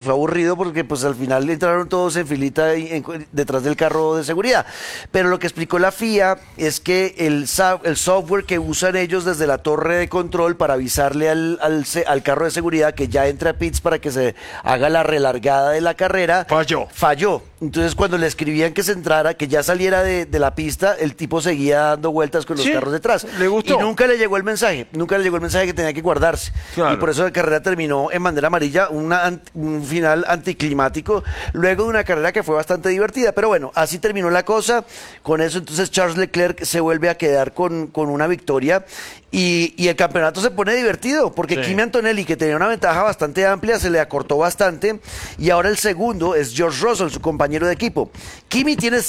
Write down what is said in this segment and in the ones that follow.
fue aburrido porque pues al final entraron todos en filita detrás del carro de seguridad. Pero lo que explicó la FIA es que el software que usan ellos desde la torre de control para avisarle al carro de seguridad que ya entra a pits para que se haga la relargada de la carrera, falló. Entonces cuando le escribían que se entrara, que ya saliera de la pista, el tipo seguía dando vueltas con los carros detrás. Le gustó. Y nunca le llegó el mensaje que tenía que guardarse. Claro. Y por eso la carrera terminó en bandera amarilla, un final anticlimático, luego de una carrera que fue bastante divertida. Pero bueno, así terminó la cosa. Con eso entonces Charles Leclerc se vuelve a quedar con una victoria. Y el campeonato se pone divertido, porque Kimi Antonelli, que tenía una ventaja bastante amplia, se le acortó bastante, y ahora el segundo es George Russell, su compañero de equipo. Kimi tiene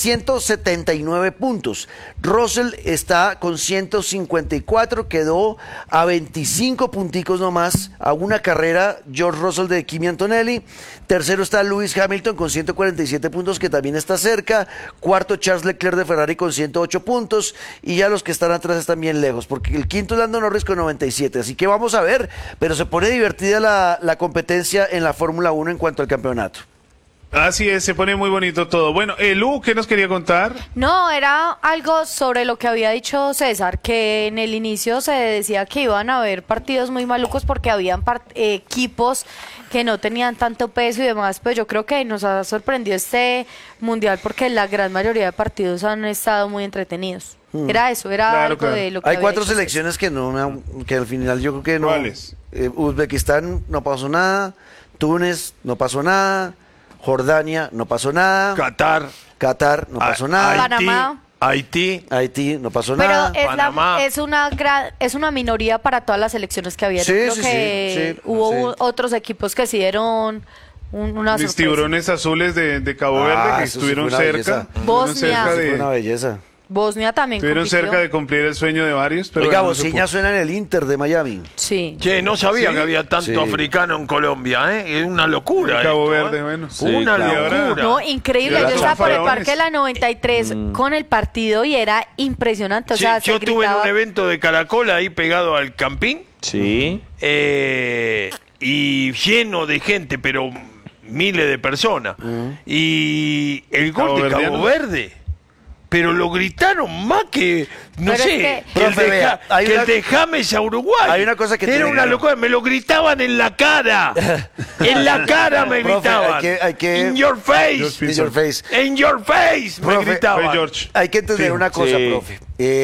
179 puntos, Russell está con 154, quedó a 25 punticos nomás, a una carrera George Russell de Kimi Antonelli. Tercero está Lewis Hamilton con 147 puntos, que también está cerca. Cuarto, Charles Leclerc de Ferrari con 108 puntos, y ya los que están atrás están bien lejos, porque el quinto Lando Norris con 97, así que vamos a ver, pero se pone divertida la competencia en la Fórmula 1 en cuanto al campeonato. Así es, se pone muy bonito todo. Bueno, Lu, ¿qué nos quería contar? No, era algo sobre lo que había dicho César, que en el inicio se decía que iban a haber partidos muy malucos porque habían equipos que no tenían tanto peso y demás, pero yo creo que nos ha sorprendido este mundial porque la gran mayoría de partidos han estado muy entretenidos. Era eso, era algo de lo que hay 4 selecciones que que al final yo creo que no. ¿Cuáles? Uzbekistán no pasó nada, Túnez no pasó nada, Jordania no pasó nada, Qatar no pasó nada, Panamá, Haití no pasó nada. Pero es una minoría para todas las selecciones que había. Creo que hubo otros equipos que sí dieron una Mis sorpresa. tiburones azules de Cabo Verde que estuvieron cerca. Bosnia. Fue una belleza. Bosnia también estuvieron compitió. cerca de cumplir el sueño de varios, pero oiga, Bosnia suena en el Inter de Miami. Sí. Che, no sabía que había tanto africano en Colombia, ¿eh? Es una locura. Cabo Verde, bueno. Sí, una locura. No, increíble. Yo estaba por el Parque de la 93 con el partido y era impresionante. O sea, yo estuve en un evento de Caracol ahí pegado al Campín. Sí. Y lleno de gente, pero miles de personas. Y el gol de Cabo Verde. Pero lo gritaron más que, no pero sé, que el de James a Uruguay. Hay una cosa que era una locura, me lo gritaban en la cara. En la cara me gritaban. Hay que In your face. In your face. In your face, me gritaban. Hay que entender una cosa, profe.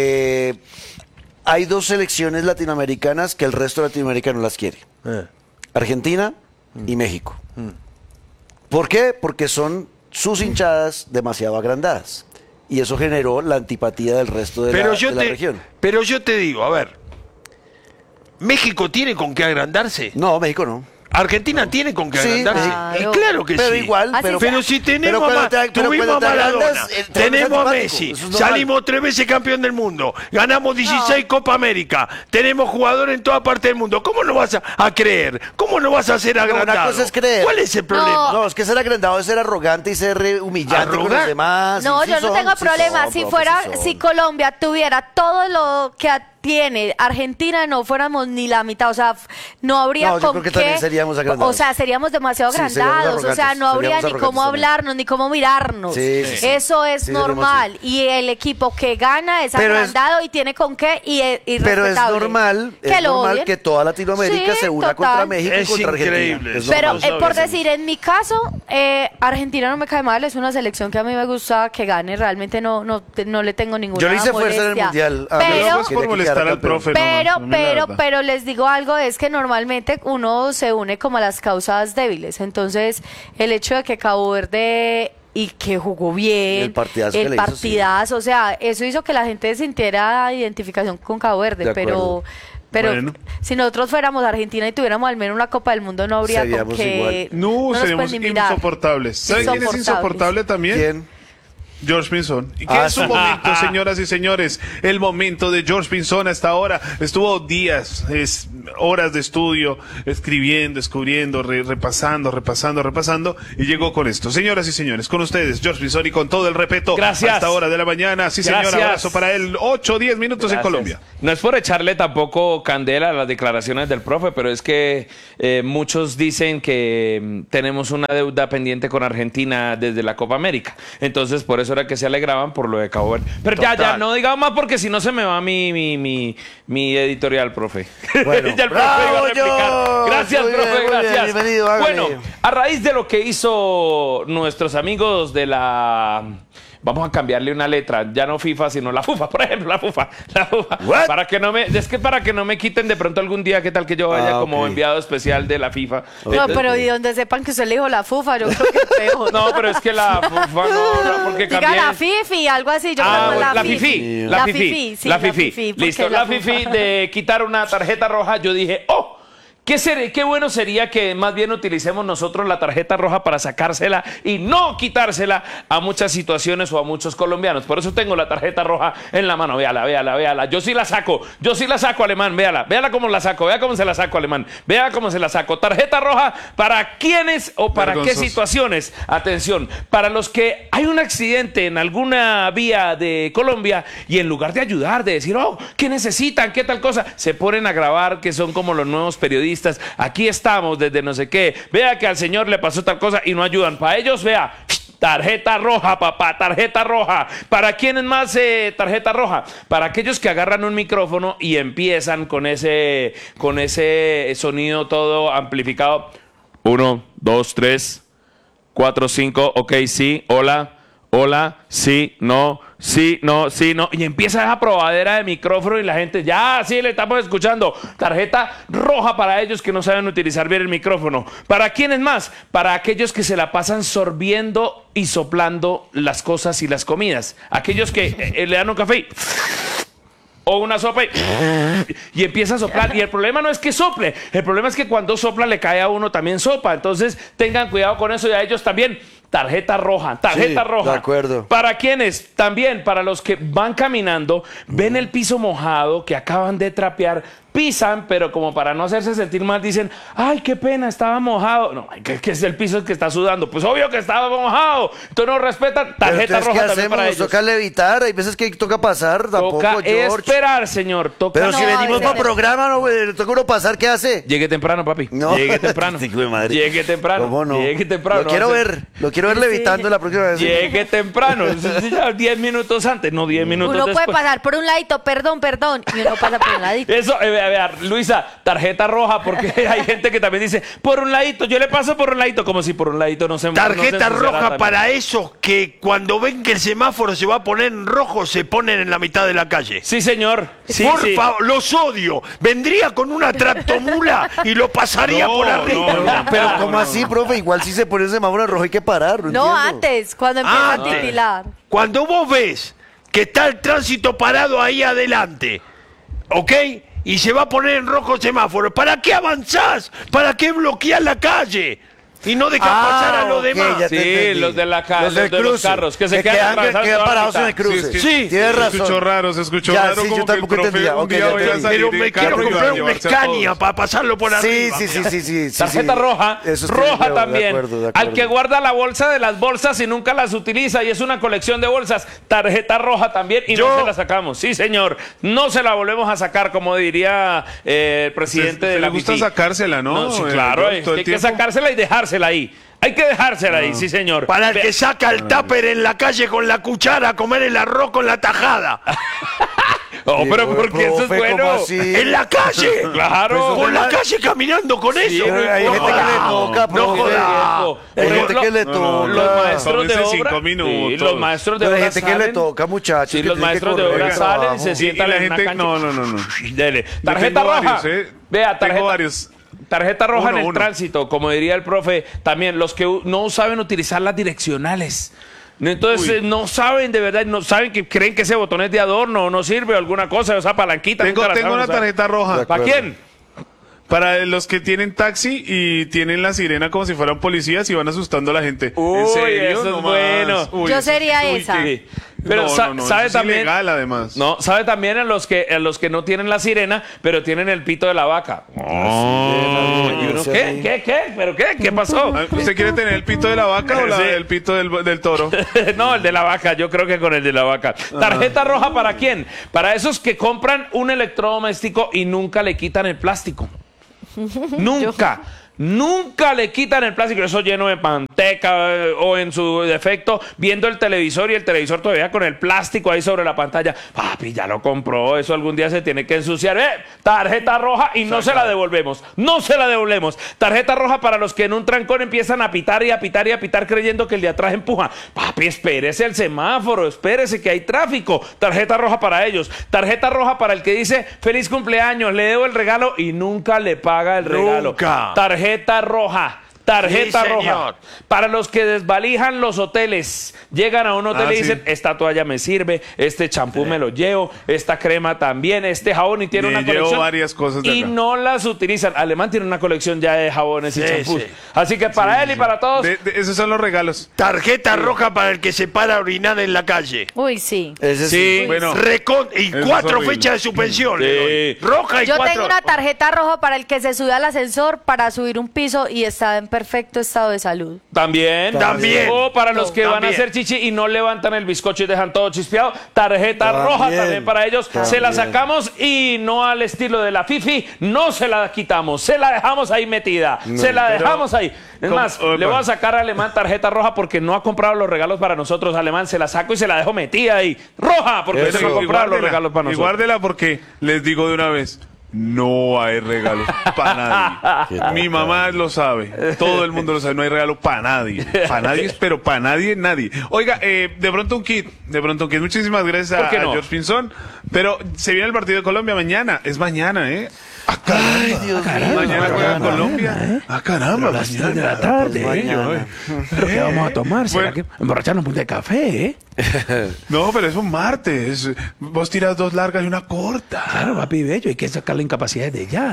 Hay 2 selecciones latinoamericanas que el resto de latinoamericanos las quiere. Argentina y México. ¿Por qué? Porque son sus hinchadas demasiado agrandadas. Y eso generó la antipatía del resto de la región. Pero yo te digo, a ver, ¿México tiene con qué agrandarse? No, México no. ¿Argentina tiene con qué agrandarse? Claro. Claro que pero sí. igual, pero si tenemos tuvimos a Maradona, tenemos a Messi, salimos 3 veces campeón del mundo, ganamos 16 Copa América, tenemos jugadores en toda parte del mundo. ¿Cómo no vas a creer? ¿Cómo no vas a ser agrandado? Una cosa es creer. ¿Cuál es el problema? No, es que ser agrandado es ser arrogante y ser humillante con los demás. No, yo no tengo problema. Si Colombia tuviera todo lo que tiene Argentina, no fuéramos ni la mitad, o sea, no habría yo con creo que qué, también seríamos agrandados. o sea, seríamos demasiado agrandados, o sea, no habría ni cómo hablarnos, ni cómo mirarnos. Eso es normal, y el equipo que gana es agrandado y tiene con qué y pero respetable. es normal que toda Latinoamérica se una contra México y contra Argentina. Pero por decir, en mi caso, Argentina no me cae mal, es una selección que a mí me gusta que gane, realmente no le tengo ninguna molestia. Yo le hice fuerza en el Mundial. Pero les digo algo, es que normalmente uno se une como a las causas débiles. Entonces, el hecho de que Cabo Verde y que jugó bien, el partidazo, o sea, eso hizo que la gente sintiera identificación con Cabo Verde, pero bueno, si nosotros fuéramos Argentina y tuviéramos al menos una Copa del Mundo, no habría con que no seríamos insoportables. ¿Sabe quién es insoportable también? ¿Quién? George Pinzón. ¿Y qué es su momento, señoras y señores? El momento de George Pinzón hasta ahora. Estuvo días, horas de estudio, escribiendo, descubriendo, repasando, y llegó con esto. Señoras y señores, con ustedes, George Pinzón, y con todo el respeto. Gracias. Hasta hora de la mañana. Sí, señor, abrazo para él. 8 o 10 minutos en Colombia. No es por echarle tampoco candela a las declaraciones del profe, pero es que muchos dicen que tenemos una deuda pendiente con Argentina desde la Copa América. Entonces, por eso era que se alegraban por lo de Cabo Verde. Pero ya, no digamos más porque si no se me va mi editorial, profe. Bueno, ya el profe iba a replicar. Gracias, muy profe, bien, gracias. Bienvenido, hágale. Bueno, a raíz de lo que hizo nuestros amigos de la... Vamos a cambiarle una letra, ya no FIFA, sino la FUFA, por ejemplo, la FUFA. What? Para que no me quiten de pronto algún día, qué tal que yo vaya como enviado especial de la FIFA. No, pero y donde sepan que usted le dijo la FUFA, yo creo que es peor. No, pero es que la FUFA no, porque diga cambié. la FIFI, algo así, yo creo que la FIFI. La FIFI, sí, la FIFI. Listo, la FIFI de quitar una tarjeta roja, yo dije, qué bueno sería que más bien utilicemos nosotros la tarjeta roja para sacársela y no quitársela a muchas situaciones o a muchos colombianos. Por eso tengo la tarjeta roja en la mano. Véala. Yo sí la saco, Alemán. Véala cómo la saco. Vea cómo se la saco, Alemán. Vea cómo se la saco. Tarjeta roja para quiénes o para qué situaciones. Atención, para los que hay un accidente en alguna vía de Colombia y en lugar de ayudar, de decir, ¿qué necesitan? ¿Qué tal cosa? Se ponen a grabar, que son como los nuevos periodistas. Aquí estamos desde no sé qué. Vea que al señor le pasó tal cosa y no ayudan. Para ellos, vea, tarjeta roja, papá, tarjeta roja. ¿Para quiénes más tarjeta roja? Para aquellos que agarran un micrófono y empiezan con ese sonido todo amplificado. 1, 2, 3, 4, 5. Ok, sí, hola, sí, no. Y empieza esa probadera de micrófono y la gente, ya, sí, le estamos escuchando. Tarjeta roja para ellos que no saben utilizar bien el micrófono. ¿Para quiénes más? Para aquellos que se la pasan sorbiendo y soplando las cosas y las comidas. Aquellos que le dan un café o una sopa y empieza a soplar. Y el problema no es que sople, el problema es que cuando sopla le cae a uno también sopa. Entonces tengan cuidado con eso y a ellos también. Tarjeta roja. De acuerdo. ¿Para quiénes? También para los que van caminando, ven el piso mojado, que acaban de trapear, pisan, pero como para no hacerse sentir mal, dicen, ay, qué pena, estaba mojado. No, que es el piso que está sudando. Pues obvio que estaba mojado. Entonces no respetan. Tarjeta roja también hacemos? para ellos. Toca levitar, hay veces que toca pasar, tampoco, toca George. esperar, señor. Toca pero si venimos para programa, no, güey, toca uno pasar, ¿qué hace? Llegue temprano, papi. No. Llegue temprano. Llegue temprano. ¿Cómo no? Llegue temprano. Lo quiero ver levitando la próxima vez. Llegue temprano. 10 minutos antes, no 10 minutos uno después. puede pasar por un ladito, perdón, y uno pasa por un ladito. Eso, vea, Luisa, tarjeta roja, porque hay gente que también dice, por un ladito, yo le paso por un ladito, como si por un ladito no se tarjeta no se roja también. para esos que cuando ven que el semáforo se va a poner en rojo, se ponen en la mitad de la calle. Sí, señor. Sí, por sí. favor, los odio. Vendría con una tractomula y lo pasaría por arriba. Pero ¿cómo así, profe? Igual si se pone el semáforo en rojo hay que parar. No, entiendo. antes, cuando empieza a titilar. Cuando vos ves que está el tránsito parado ahí adelante, ¿ok? Y se va a poner en rojo el semáforo, ¿para qué avanzás? ¿Para qué bloqueás la calle? Y no dejar pasar a los demás. Sí, los de la calle, los de los carros, que se quedan parados en el cruce. Sí, tienes razón. Se escuchó Ya, raro sí, como yo que el tampoco profe entendía. un Ok, día ya voy a entendí. salir Pero en me carro quiero y va a comprar un llevarse a todos. Scania para pasarlo por arriba. Sí. Tarjeta roja, Eso estoy roja de también. acuerdo. Al que guarda la bolsa de las bolsas y nunca las utiliza y es una colección de bolsas, tarjeta roja también y no se la sacamos. Sí, señor, no se la volvemos a sacar, como diría el presidente de la le gusta FIFI. sacársela, ¿no? Sí, claro, hay que sacársela y dejársela ahí. Hay que dejársela ahí, sí, señor. Para el que saca el tupper en la calle con la cuchara a comer el arroz con la tajada. Pero porque eso es bueno. En la calle. Claro. Por la calle caminando con eso. Hay gente que le toca, profe. Hay gente que le toca. Los maestros de Tómese obra. 5 minutos. Sí, los maestros de Pero hay obra gente que le salen. toca, muchachos. Sí, que los tienen que maestros de correr obra al salen y trabajo. se sientan la en una gente, cancha. no. Dele. Yo Tarjeta tengo roja. varios, Vea, tengo varios. Tarjeta roja en el Uno. tránsito, como diría el profe. También los que no saben utilizar las direccionales. Entonces no saben de verdad, no saben que creen que ese botón es de adorno o no sirve o alguna cosa, o esa palanquita. Tengo una tarjeta roja. ¿Para quién? Para los que tienen taxi y tienen la sirena como si fueran policías y van asustando a la gente. Uy, ¿en serio? eso es No más. bueno. Uy, Yo sería esa. Sí. Pero no, sabe eso es también, ilegal, además. No, sabe también a los que no tienen la sirena, pero tienen el pito de la vaca. ¿Y uno qué? ¿Pero qué? ¿Qué pasó? ¿Usted quiere tener el pito de la vaca o Sí. el pito del toro? No, el de la vaca, yo creo que con el de la vaca. ¿Tarjeta roja para quién? Para esos que compran un electrodoméstico y nunca le quitan el plástico. Nunca. Nunca le quitan el plástico, eso lleno de manteca o en su defecto viendo el televisor y el televisor todavía con el plástico ahí sobre la pantalla. Papi, ya lo compró, eso algún día se tiene que ensuciar. Tarjeta roja y no se la devolvemos. No se la devolvemos. Tarjeta roja para los que en un trancón empiezan a pitar y a pitar y a pitar creyendo que el de atrás empuja. Papi, espérese el semáforo, espérese que hay tráfico. Tarjeta roja para ellos. Tarjeta roja para el que dice feliz cumpleaños, le debo el regalo y nunca le paga el regalo. Nunca. Tarjeta roja. Tarjeta Sí, roja. señor. Para los que desvalijan los hoteles, llegan a un hotel y dicen, sí. esta toalla me sirve, este champú me lo llevo, esta crema también, este jabón y tiene Me una llevo colección. varias cosas de y acá. no las utilizan. Alemán tiene una colección ya de jabones y Sí, champús. sí. Así que para él y para todos, Esos son los regalos. Tarjeta roja para el que se para a orinar en la calle. Uy, sí. Ese sí. Bueno, Y es 4 horrible. fechas de suspensión. le doy. Sí. Roja y Yo 4. tengo una tarjeta roja para el que se sube al ascensor para subir un piso y está en perfecto estado de salud. también. También. O para los que van a También. hacer chichi y no levantan el bizcocho y dejan todo chispeado, tarjeta roja también para ellos. Se la sacamos y no al estilo de la Fifi, no se la quitamos, se la dejamos ahí metida, se la dejamos ahí. Es ¿cómo? más, le voy a sacar a Alemán tarjeta roja porque no ha comprado los regalos para nosotros. Alemán, se la saco y se la dejo metida ahí. Roja, porque Eso. no ha comprado los regalos para Y nosotros. guárdela porque les digo de una vez. No hay regalos para nadie. Mi mamá lo sabe. Todo el mundo lo sabe. No hay regalo para nadie. Para nadie, pero para nadie, nadie. Oiga, de pronto un kit. Muchísimas gracias ¿Por qué no? a George Pinzón. Pero se viene el partido de Colombia mañana. Es mañana, ¿eh? Ay, Dios mío. Mañana juega Colombia. Ah, caramba. Mañana. de la tarde, mañana. ¿Pero qué vamos a tomar? ¿Será que emborracharnos un punto de café, No, pero es un martes. Vos tiras 2 largas y una corta. Claro, papi bello, hay que sacar la incapacidad de ya,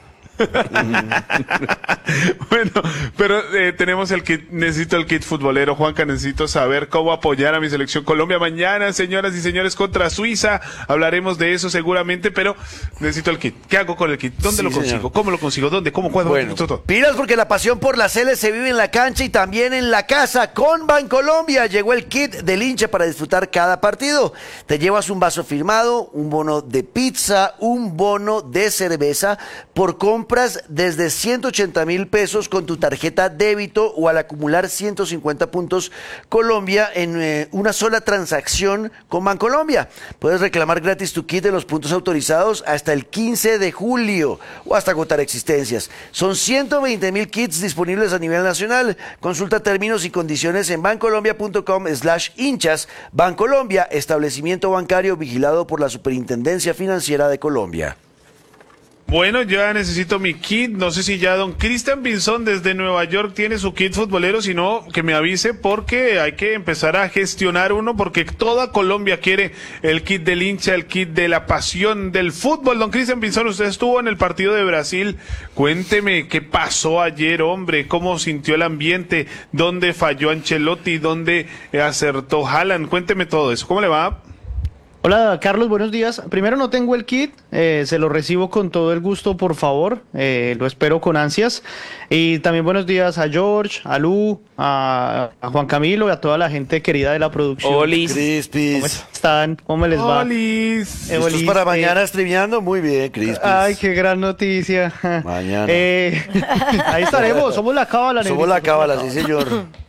Bueno, pero tenemos el kit, necesito el kit futbolero, Juanca, necesito saber cómo apoyar a mi selección Colombia mañana, señoras y señores, contra Suiza, hablaremos de eso seguramente, pero necesito el kit. ¿Qué hago con el kit? ¿Dónde Sí, lo consigo? señor. ¿Cómo lo consigo? ¿Dónde? ¿Cómo? ¿Cuándo? Bueno, Todo. pilas porque la pasión por la Cele se vive en la cancha y también en la casa. Con Bancolombia llegó el kit del hincha para disfrutar cada partido. Te llevas un vaso firmado, un bono de pizza, un bono de cerveza por compras desde 180.000 pesos con tu tarjeta débito o al acumular 150 puntos Colombia en una sola transacción con Bancolombia. Puedes reclamar gratis tu kit de los puntos autorizados hasta el 15 de julio o hasta agotar existencias. Son 120.000 kits disponibles a nivel nacional. Consulta términos y condiciones en bancolombia.com/hinchas. Bancolombia, establecimiento bancario vigilado por la Superintendencia Financiera de Colombia. Bueno, ya necesito mi kit. No sé si ya don Cristian Pinzón desde Nueva York tiene su kit futbolero, sino que me avise porque hay que empezar a gestionar uno porque toda Colombia quiere el kit del hincha, el kit de la pasión del fútbol. Don Cristian Pinzón, usted estuvo en el partido de Brasil. Cuénteme qué pasó ayer, hombre, cómo sintió el ambiente, dónde falló Ancelotti, dónde acertó Haaland. Cuénteme todo eso. ¿Cómo le va? Hola Carlos, buenos días. Primero no tengo el kit, se lo recibo con todo el gusto, por favor, lo espero con ansias. Y también buenos días a George, a Lu, a Juan Camilo y a toda la gente querida de la producción. Olis. ¿Cómo Crispis. están? ¿Cómo les va? Olis. ¿Listos Olis, para mañana streameando? Muy bien, Crispis. Ay, qué gran noticia. Mañana. Ahí estaremos, somos la cábala. Somos la cábala, sí señor.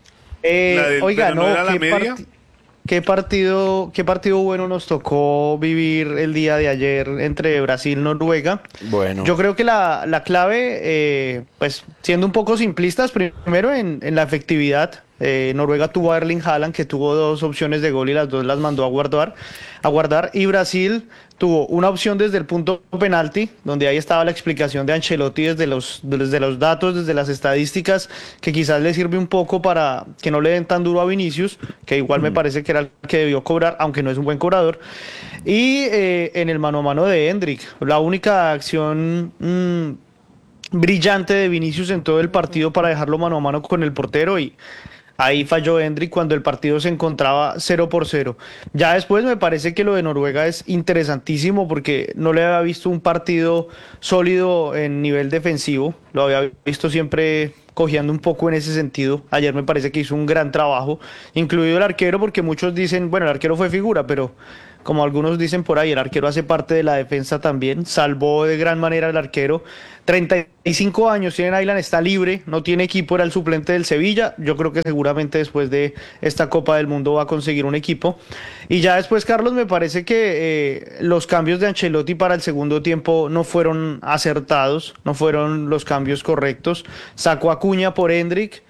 Oiga, pero no era la qué media. qué partido bueno nos tocó vivir el día de ayer entre Brasil y Noruega. Bueno. Yo creo que la clave, pues siendo un poco simplistas, primero en la efectividad. Noruega tuvo a Erling Haaland, que tuvo 2 opciones de gol y las 2 las mandó a guardar, y Brasil tuvo una opción desde el punto penalti, donde ahí estaba la explicación de Ancelotti desde los datos, desde las estadísticas, que quizás le sirve un poco para que no le den tan duro a Vinicius, que igual me parece que era el que debió cobrar, aunque no es un buen cobrador, y en el mano a mano de Endrick, la única acción brillante de Vinicius en todo el partido para dejarlo mano a mano con el portero y ahí falló Endrick cuando el partido se encontraba 0-0. Ya después me parece que lo de Noruega es interesantísimo porque no le había visto un partido sólido en nivel defensivo, lo había visto siempre cojeando un poco en ese sentido. Ayer me parece que hizo un gran trabajo, incluido el arquero, porque muchos dicen, bueno, el arquero fue figura, pero como algunos dicen por ahí, el arquero hace parte de la defensa también, salvó de gran manera el arquero. 35 años tiene Aylan, está libre, no tiene equipo, era el suplente del Sevilla. Yo creo que seguramente después de esta Copa del Mundo va a conseguir un equipo. Y ya después, Carlos, me parece que los cambios de Ancelotti para el segundo tiempo no fueron acertados, no fueron los cambios correctos. Sacó a Acuña por Endrick.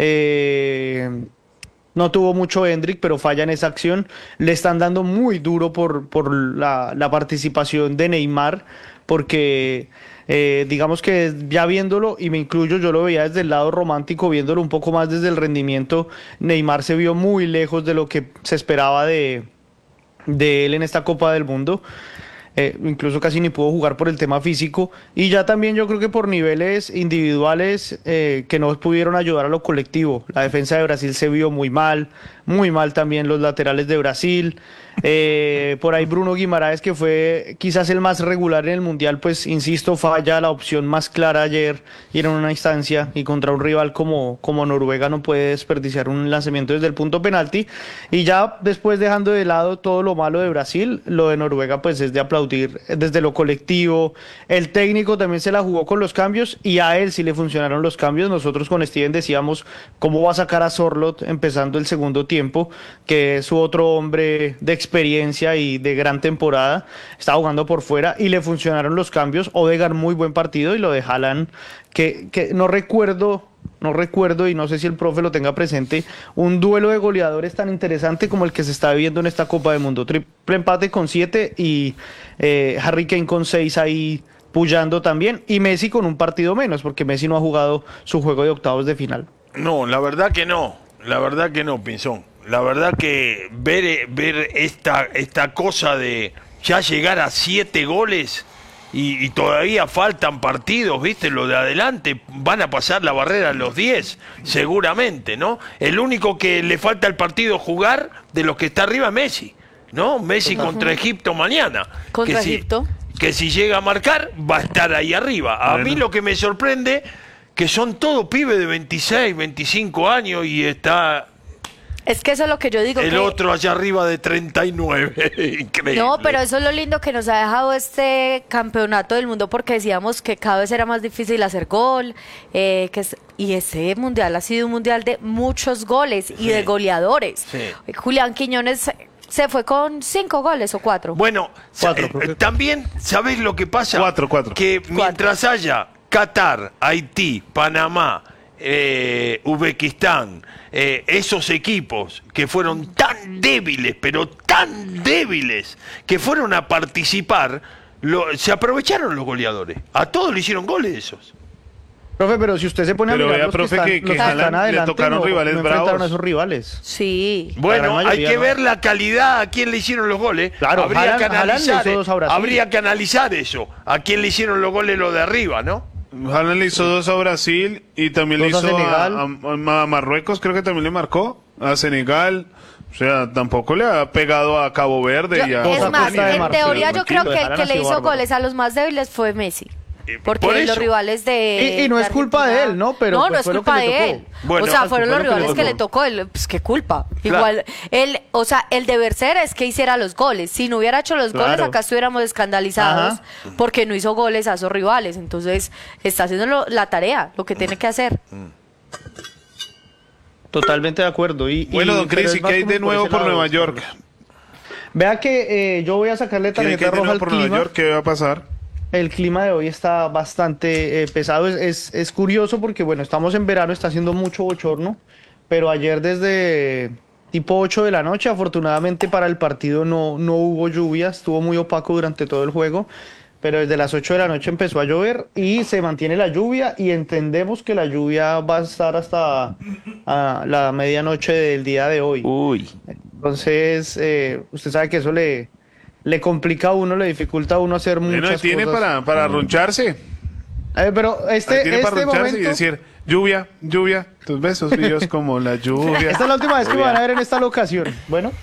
No tuvo mucho Endrick, pero falla en esa acción. Le están dando muy duro por la participación de Neymar, porque digamos que ya viéndolo, y me incluyo, yo lo veía desde el lado romántico, viéndolo un poco más desde el rendimiento, Neymar se vio muy lejos de lo que se esperaba de él en esta Copa del Mundo. Incluso casi ni pudo jugar por el tema físico, y ya también yo creo que por niveles individuales que no pudieron ayudar a lo colectivo. La defensa de Brasil se vio muy mal también los laterales de Brasil. Por ahí Bruno Guimaraes, que fue quizás el más regular en el Mundial, pues insisto, falla la opción más clara ayer, y en una instancia y contra un rival como Noruega no puede desperdiciar un lanzamiento desde el punto penalti. Y ya después, dejando de lado todo lo malo de Brasil, lo de Noruega pues es de aplaudir desde lo colectivo. El técnico también se la jugó con los cambios, y a él sí le funcionaron los cambios. Nosotros con Steven decíamos cómo va a sacar a Sorloth empezando el segundo tiempo, que es su otro hombre de experiencia y de gran temporada, está jugando por fuera, y le funcionaron los cambios. Odegaard, muy buen partido, y lo de Haaland, que no recuerdo, y no sé si el profe lo tenga presente, un duelo de goleadores tan interesante como el que se está viviendo en esta Copa del Mundo. Triple empate con 7 y Harry Kane con 6 ahí puyando también, y Messi con un partido menos, porque Messi no ha jugado su juego de octavos de final. No, la verdad que no, Pinzón. La verdad que ver esta cosa de ya llegar a 7 goles y todavía faltan partidos, ¿viste? Lo de adelante van a pasar la barrera a los 10, seguramente, ¿no? El único que le falta el partido jugar de los que está arriba es Messi, ¿no? Messi contra Egipto mañana. Contra Egipto. Que si llega a marcar, va a estar ahí arriba. A mí lo que me sorprende, que son todos pibes de 26, 25 años y está... Es que eso es lo que yo digo. El otro allá arriba de 39. Increíble. No, pero eso es lo lindo que nos ha dejado este campeonato del mundo, porque decíamos que cada vez era más difícil hacer gol. Y ese mundial ha sido un mundial de muchos goles y de goleadores. Sí. Julián Quiñones se fue con 5 goles o 4. Bueno, 4, también, ¿sabés lo que pasa? 4. Que mientras haya Qatar, Haití, Panamá, Uzbekistán, esos equipos que fueron tan débiles, pero tan débiles, que fueron a participar, se aprovecharon los goleadores. A todos le hicieron goles esos. Profe, pero si usted se pone a mirar los profe, que están adelante, le tocaron rivales no bravos. enfrentaron a esos rivales. Sí. Bueno, hay que ver la calidad, a quién le hicieron los goles. Claro, habría que analizar eso. A quién le hicieron los goles los de arriba, ¿no? Haaland le hizo 2 a Brasil, y también le hizo a Marruecos, creo que también le marcó, a Senegal. O sea, tampoco le ha pegado a Cabo Verde. Es más, en teoría yo creo que el que le hizo goles a los más débiles fue Messi. Porque los rivales de... Y no es culpa de él, ¿no? Pero no, no es culpa de él. Bueno, o sea, fueron los rivales que le tocó. Pues qué culpa. Claro. Igual, el deber ser es que hiciera los goles. Si no hubiera hecho los goles, acá estuviéramos escandalizados porque no hizo goles a esos rivales. Entonces, está haciendo la tarea, lo que tiene que hacer. Totalmente de acuerdo. Bueno, don Cris, ¿y qué hay de nuevo por Nueva York? Vea que yo voy a sacarle tarjeta roja al por clima. Nueva York? ¿Qué va a pasar? El clima de hoy está bastante pesado. Es curioso porque, bueno, estamos en verano, está haciendo mucho bochorno, pero ayer desde tipo 8 de la noche, afortunadamente para el partido no hubo lluvia, estuvo muy opaco durante todo el juego, pero desde las 8 de la noche empezó a llover y se mantiene la lluvia, y entendemos que la lluvia va a estar hasta la medianoche del día de hoy. Uy. Entonces, usted sabe que eso le complica a uno, le dificulta a uno hacer muchas cosas. ¿Tiene para arruncharse? Pero tiene para este arruncharse y momento... decir, lluvia, lluvia, tus besos fríos como la lluvia. Esta es la última vez que me van a ver en esta locación. Bueno.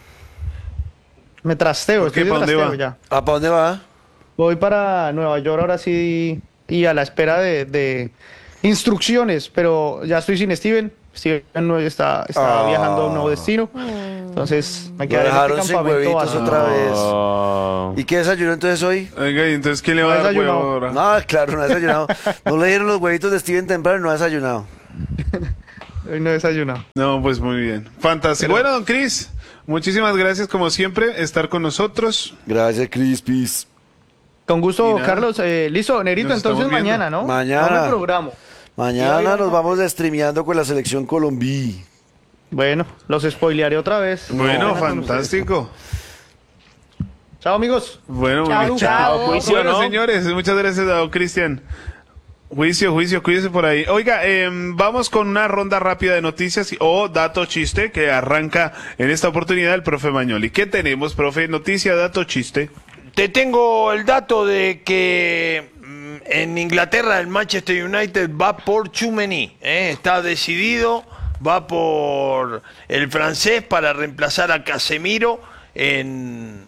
Me trasteo, ¿Por qué? estoy de ¿Para dónde trasteo va? ya. ¿A para dónde va? Voy para Nueva York ahora sí y a la espera de instrucciones, pero ya estoy sin Steven. Steven no está viajando a un nuevo destino. Entonces me Lo queda en este dejaron sin campamento huevitos vacío. otra vez. Oh. ¿Y qué desayunó entonces hoy? Oiga, y entonces ¿quién le va a No dar desayunado. huevo ahora? No, claro, no ha desayunado. No le dieron los huevitos de Steven temprano y no ha desayunado. Hoy no he desayunado. No, pues muy bien. Fantástico. Bueno, don Cris, muchísimas gracias como siempre estar con nosotros. Gracias, Crispis. Con Y gusto, nada. Carlos. Listo, Nerito, Nos entonces estamos viendo. mañana, ¿no? Mañana. No me programo. Mañana nos vamos streameando con la selección Colombia. Bueno, los spoilearé otra vez. Bueno, Mañana con fantástico. ustedes. Chao, amigos. Bueno, muy bien. Chao. Juicio, Bueno, ¿no? señores, muchas gracias a don Cristian. Juicio, cuídese por ahí. Oiga, vamos con una ronda rápida de noticias o dato chiste que arranca en esta oportunidad el profe Mañoli. ¿Qué tenemos, profe? Noticia, dato, chiste. Te tengo el dato de que en Inglaterra el Manchester United va por Tchouaméni, está decidido, va por el francés para reemplazar a Casemiro en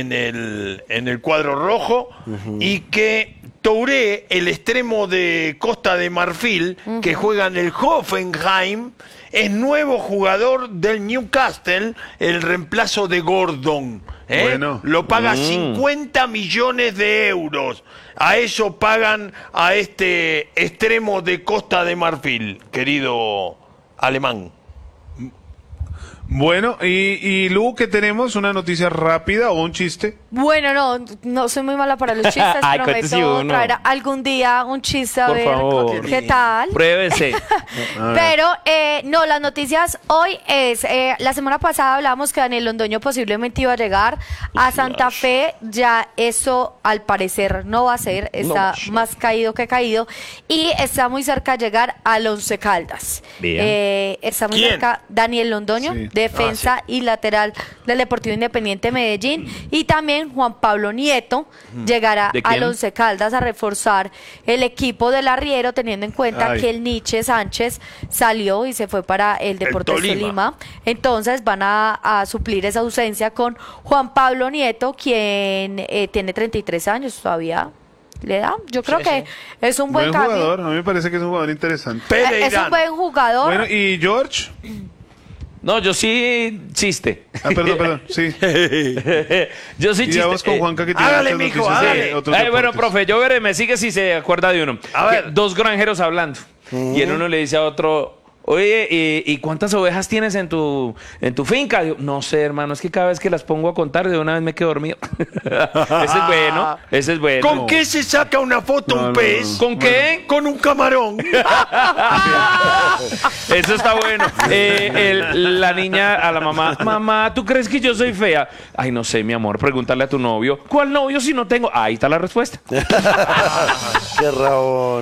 el cuadro rojo y que Touré, el extremo de Costa de Marfil, que juega en el Hoffenheim, es nuevo jugador del Newcastle, el reemplazo de Gordon. Bueno. Lo paga 50 millones de euros. A eso pagan a este extremo de Costa de Marfil, querido alemán. Bueno, y Lu, ¿qué tenemos? ¿Una noticia rápida o un chiste? Bueno, no soy muy mala para los chistes. Ay, cuéntese Prometo uno. traer algún día un chiste a Por ver favor. qué tal. Pruébese. Pero no, las noticias hoy es, la semana pasada hablábamos que Daniel Londoño posiblemente iba a llegar a Santa Fe, ya eso al parecer no va a ser, está más caído que caído y está muy cerca de llegar al Once Caldas. Bien. Está muy ¿Quién? cerca Daniel Londoño, Sí. defensa y lateral del Deportivo Independiente Medellín, y también Juan Pablo Nieto llegará ¿De quién? al Once Caldas a reforzar el equipo del arriero, teniendo en cuenta Ay. que el Nietzsche Sánchez salió y se fue para el Deportes Tolima. Tolima. Entonces van a suplir esa ausencia con Juan Pablo Nieto, quien tiene 33 años todavía. ¿Le da? Yo creo que es un buen cambio. jugador, a mí me parece que es un jugador interesante. Es un Pereirano. buen jugador. Bueno, ¿y George? No, yo sí chiste. Ah, perdón, sí. Yo sí Y chiste. vamos con Juanca que tiene hágale, otras mijo, noticias de hágale. otros Bueno, deportes. profe, yo veré, me sigue si se acuerda de uno. A ver. Que dos granjeros hablando. Y el uno le dice a otro, oye, ¿y cuántas ovejas tienes en tu finca? Digo, no sé, hermano, es que cada vez que las pongo a contar, de una vez me quedo dormido. Ese es bueno, ese es bueno. ¿Con qué se saca una foto No, un no, pez? no. ¿Con qué? Con un camarón. Eso está bueno. La niña a la mamá, ¿tú crees que yo soy fea? Ay, no sé, mi amor, pregúntale a tu novio. ¿Cuál novio si no tengo? Ahí está la respuesta. Qué rabón.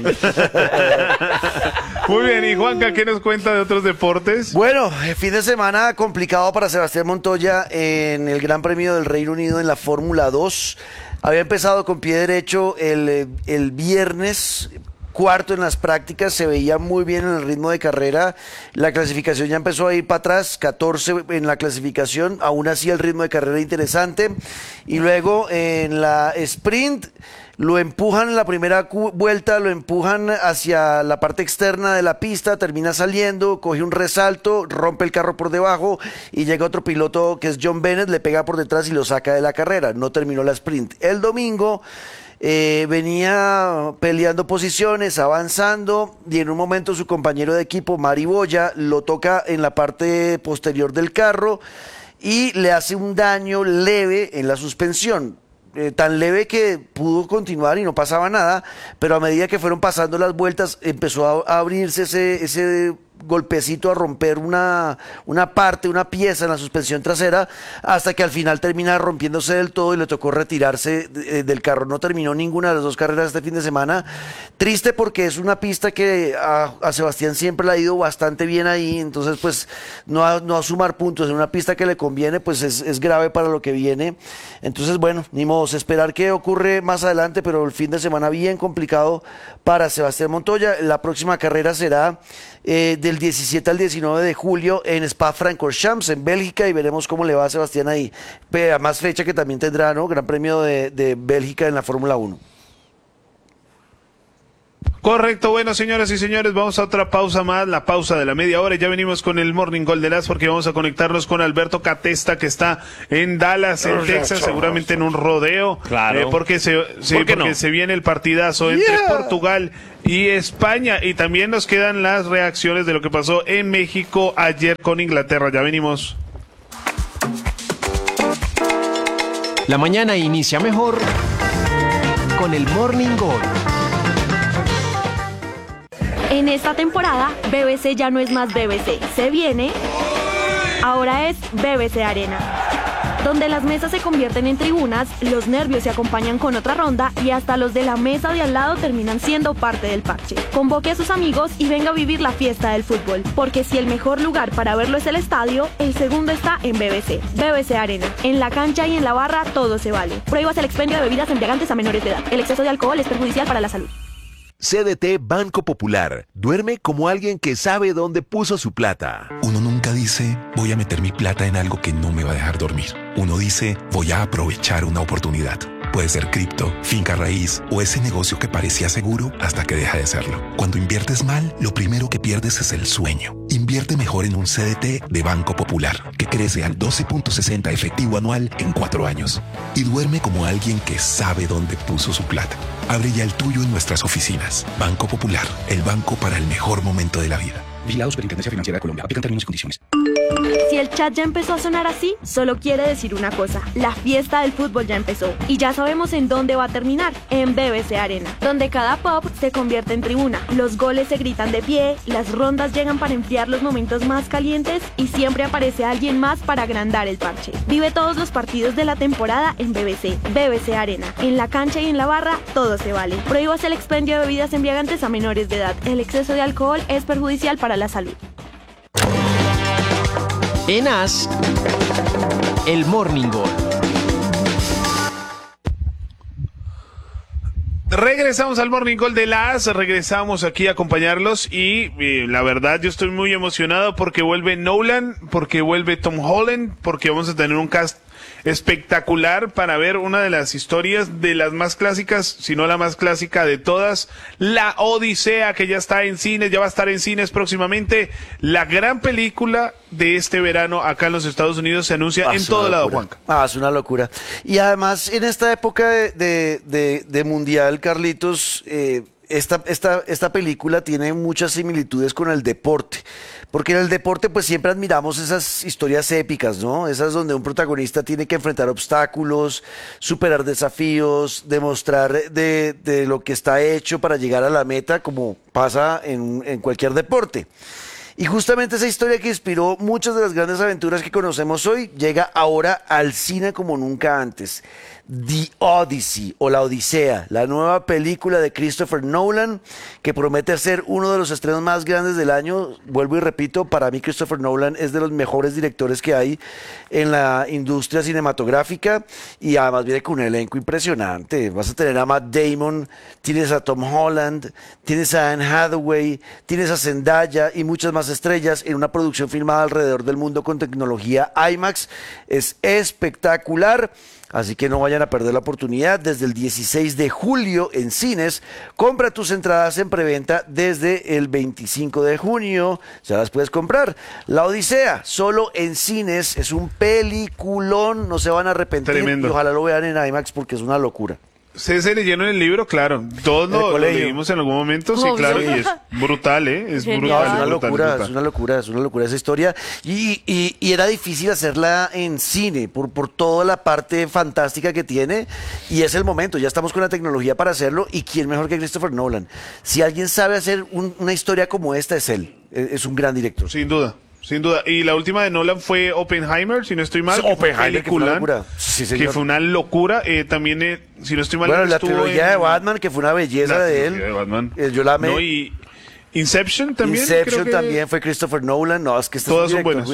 Muy bien, y Juanca, ¿qué nos cuenta de otros deportes? Bueno, fin de semana complicado para Sebastián Montoya en el Gran Premio del Reino Unido en la Fórmula 2. Había empezado con pie derecho el viernes, cuarto en las prácticas, se veía muy bien en el ritmo de carrera. La clasificación ya empezó a ir para atrás, 14 en la clasificación, aún así el ritmo de carrera interesante. Y luego en la sprint lo empujan en la primera vuelta, lo empujan hacia la parte externa de la pista, termina saliendo, coge un resalto, rompe el carro por debajo y llega otro piloto que es John Bennett, le pega por detrás y lo saca de la carrera. No terminó la sprint. El domingo venía peleando posiciones, avanzando, y en un momento su compañero de equipo, Mari Boya, lo toca en la parte posterior del carro y le hace un daño leve en la suspensión. Tan leve que pudo continuar y no pasaba nada, pero a medida que fueron pasando las vueltas empezó a abrirse ese golpecito a romper una parte, una pieza en la suspensión trasera, hasta que al final termina rompiéndose del todo y le tocó retirarse del carro. No terminó ninguna de las dos carreras este fin de semana. Triste porque es una pista que a Sebastián siempre le ha ido bastante bien ahí, entonces pues no a sumar puntos en una pista que le conviene, pues es grave para lo que viene. Entonces bueno, ni modo, esperar qué ocurre más adelante, pero el fin de semana bien complicado para Sebastián Montoya. La próxima carrera será del 17 al 19 de julio en Spa-Francorchamps, en Bélgica, y veremos cómo le va a Sebastián ahí. Más fecha que también tendrá, ¿no? Gran Premio de Bélgica en la Fórmula 1. Correcto, bueno, señoras y señores, vamos a otra pausa más, la pausa de la media hora. Ya venimos con el Morning Call de las, porque vamos a conectarnos con Alberto Catesta, que está en Dallas, en Texas, seguramente en un rodeo. Claro. Porque se viene el partidazo entre Portugal y España. Y también nos quedan las reacciones de lo que pasó en México ayer con Inglaterra. Ya venimos. La mañana inicia mejor con el Morning Call. En esta temporada, BBC ya no es más BBC. Se viene, ahora es BBC Arena, donde las mesas se convierten en tribunas, los nervios se acompañan con otra ronda y hasta los de la mesa de al lado terminan siendo parte del parche. Convoque a sus amigos y venga a vivir la fiesta del fútbol, porque si el mejor lugar para verlo es el estadio, el segundo está en BBC. BBC Arena. En la cancha y en la barra todo se vale. Prohíbas el expendio de bebidas embriagantes a menores de edad. El exceso de alcohol es perjudicial para la salud. CDT Banco Popular. Duerme como alguien que sabe dónde puso su plata. Uno nunca dice, voy a meter mi plata en algo que no me va a dejar dormir. Uno dice, voy a aprovechar una oportunidad. Puede ser cripto, finca raíz o ese negocio que parecía seguro hasta que deja de serlo. Cuando inviertes mal, lo primero que pierdes es el sueño. Invierte mejor en un CDT de Banco Popular, que crece al 12.60 efectivo anual en 4 años. Y duerme como alguien que sabe dónde puso su plata. Abre ya el tuyo en nuestras oficinas. Banco Popular, el banco para el mejor momento de la vida. Vigilado Superintendencia Financiera de Colombia. Aplican términos y condiciones. Si el chat ya empezó a sonar así, solo quiere decir una cosa: la fiesta del fútbol ya empezó. Y ya sabemos en dónde va a terminar: en BBC Arena, donde cada pop se convierte en tribuna. Los goles se gritan de pie, las rondas llegan para enfriar los momentos más calientes y siempre aparece alguien más para agrandar el parche. Vive todos los partidos de la temporada en BBC. BBC Arena. En la cancha y en la barra, todo se vale. Prohíbas el expendio de bebidas embriagantes a menores de edad. El exceso de alcohol es perjudicial para la salud. En As, el Morning Call. Regresamos al Morning Call de las, regresamos aquí a acompañarlos y la verdad yo estoy muy emocionado porque vuelve Nolan, porque vuelve Tom Holland, porque vamos a tener un cast espectacular para ver una de las historias de las más clásicas, si no la más clásica de todas, La Odisea, que ya está en cines, ya va a estar en cines próximamente. La gran película de este verano acá en los Estados Unidos se anuncia en todo lado, Juanca. Es una locura. Y además en esta época de Mundial, Carlitos, esta película tiene muchas similitudes con el deporte, porque en el deporte pues siempre admiramos esas historias épicas, ¿no? Esas donde un protagonista tiene que enfrentar obstáculos, superar desafíos, demostrar de lo que está hecho para llegar a la meta, como pasa en cualquier deporte. Y justamente esa historia que inspiró muchas de las grandes aventuras que conocemos hoy llega ahora al cine como nunca antes. The Odyssey, o La Odisea, la nueva película de Christopher Nolan, que promete ser uno de los estrenos más grandes del año. Vuelvo y repito, para mí Christopher Nolan es de los mejores directores que hay en la industria cinematográfica, y además viene con un elenco impresionante. Vas a tener a Matt Damon, tienes a Tom Holland, tienes a Anne Hathaway, tienes a Zendaya y muchas más estrellas en una producción filmada alrededor del mundo con tecnología IMAX. Es espectacular. Así que no vayan a perder la oportunidad. Desde el 16 de julio en cines. Compra tus entradas en preventa desde el 25 de junio. Ya las puedes comprar. La Odisea, solo en cines. Es un peliculón. No se van a arrepentir. Tremendo. Y ojalá lo vean en IMAX porque es una locura. ¿Ustedes se leyeron el libro? Claro. Todos lo leímos en algún momento, sí, claro. Y es brutal, ¿eh? Es brutal. No, es una locura, es una locura esa historia. Y era difícil hacerla en cine por toda la parte fantástica que tiene. Y es el momento, ya estamos con la tecnología para hacerlo. ¿Y quién mejor que Christopher Nolan? Si alguien sabe hacer una historia como esta, es él. Es un gran director. Sin duda. Sin duda. Y la última de Nolan fue Oppenheimer, si no estoy mal. Oppenheimer, que fue una locura. Sí, señor. Que fue una locura. También, si no estoy mal... Bueno, la trilogía de Batman, que fue una belleza de él. De Batman. Yo la amé. No, y Inception también. Inception también fue Christopher Nolan. No, es que todas son buenas.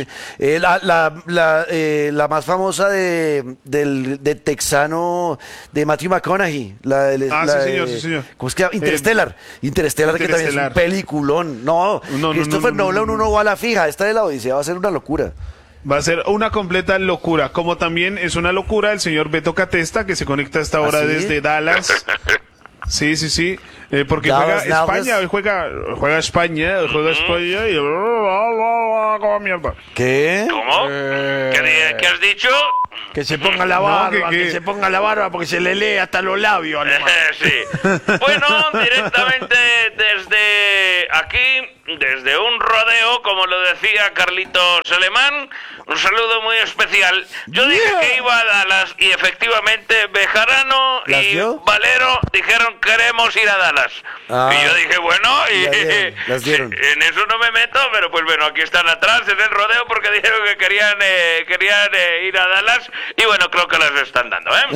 La más famosa de Texano, de Matthew McConaughey. Sí, señor. ¿Cómo es que llama? Interstellar, que también es un peliculón. No, Christopher Nolan uno va a la fija. Esta de la Odisea va a ser una locura. Va a ser una completa locura. Como también es una locura el señor Beto Catesta, que se conecta a esta hora desde Dallas. Sí. Porque juega España, hoy juega España y... como mierda. ¿Qué? ¿Cómo? ¿Qué has dicho? Que se ponga la barba, que se ponga la barba porque se le lee hasta los labios. Sí. Bueno, directamente desde aquí, desde un rodeo, como lo decía Carlitos Alemán, un saludo muy especial. Yo dije que iba a Dallas y efectivamente Bejarano y Valero dijeron queremos ir a Dallas. Y yo dije, bueno, en eso no me meto, pero pues bueno, aquí están atrás en el rodeo porque dijeron que querían ir a Dallas y bueno, creo que las están dando, ¿eh?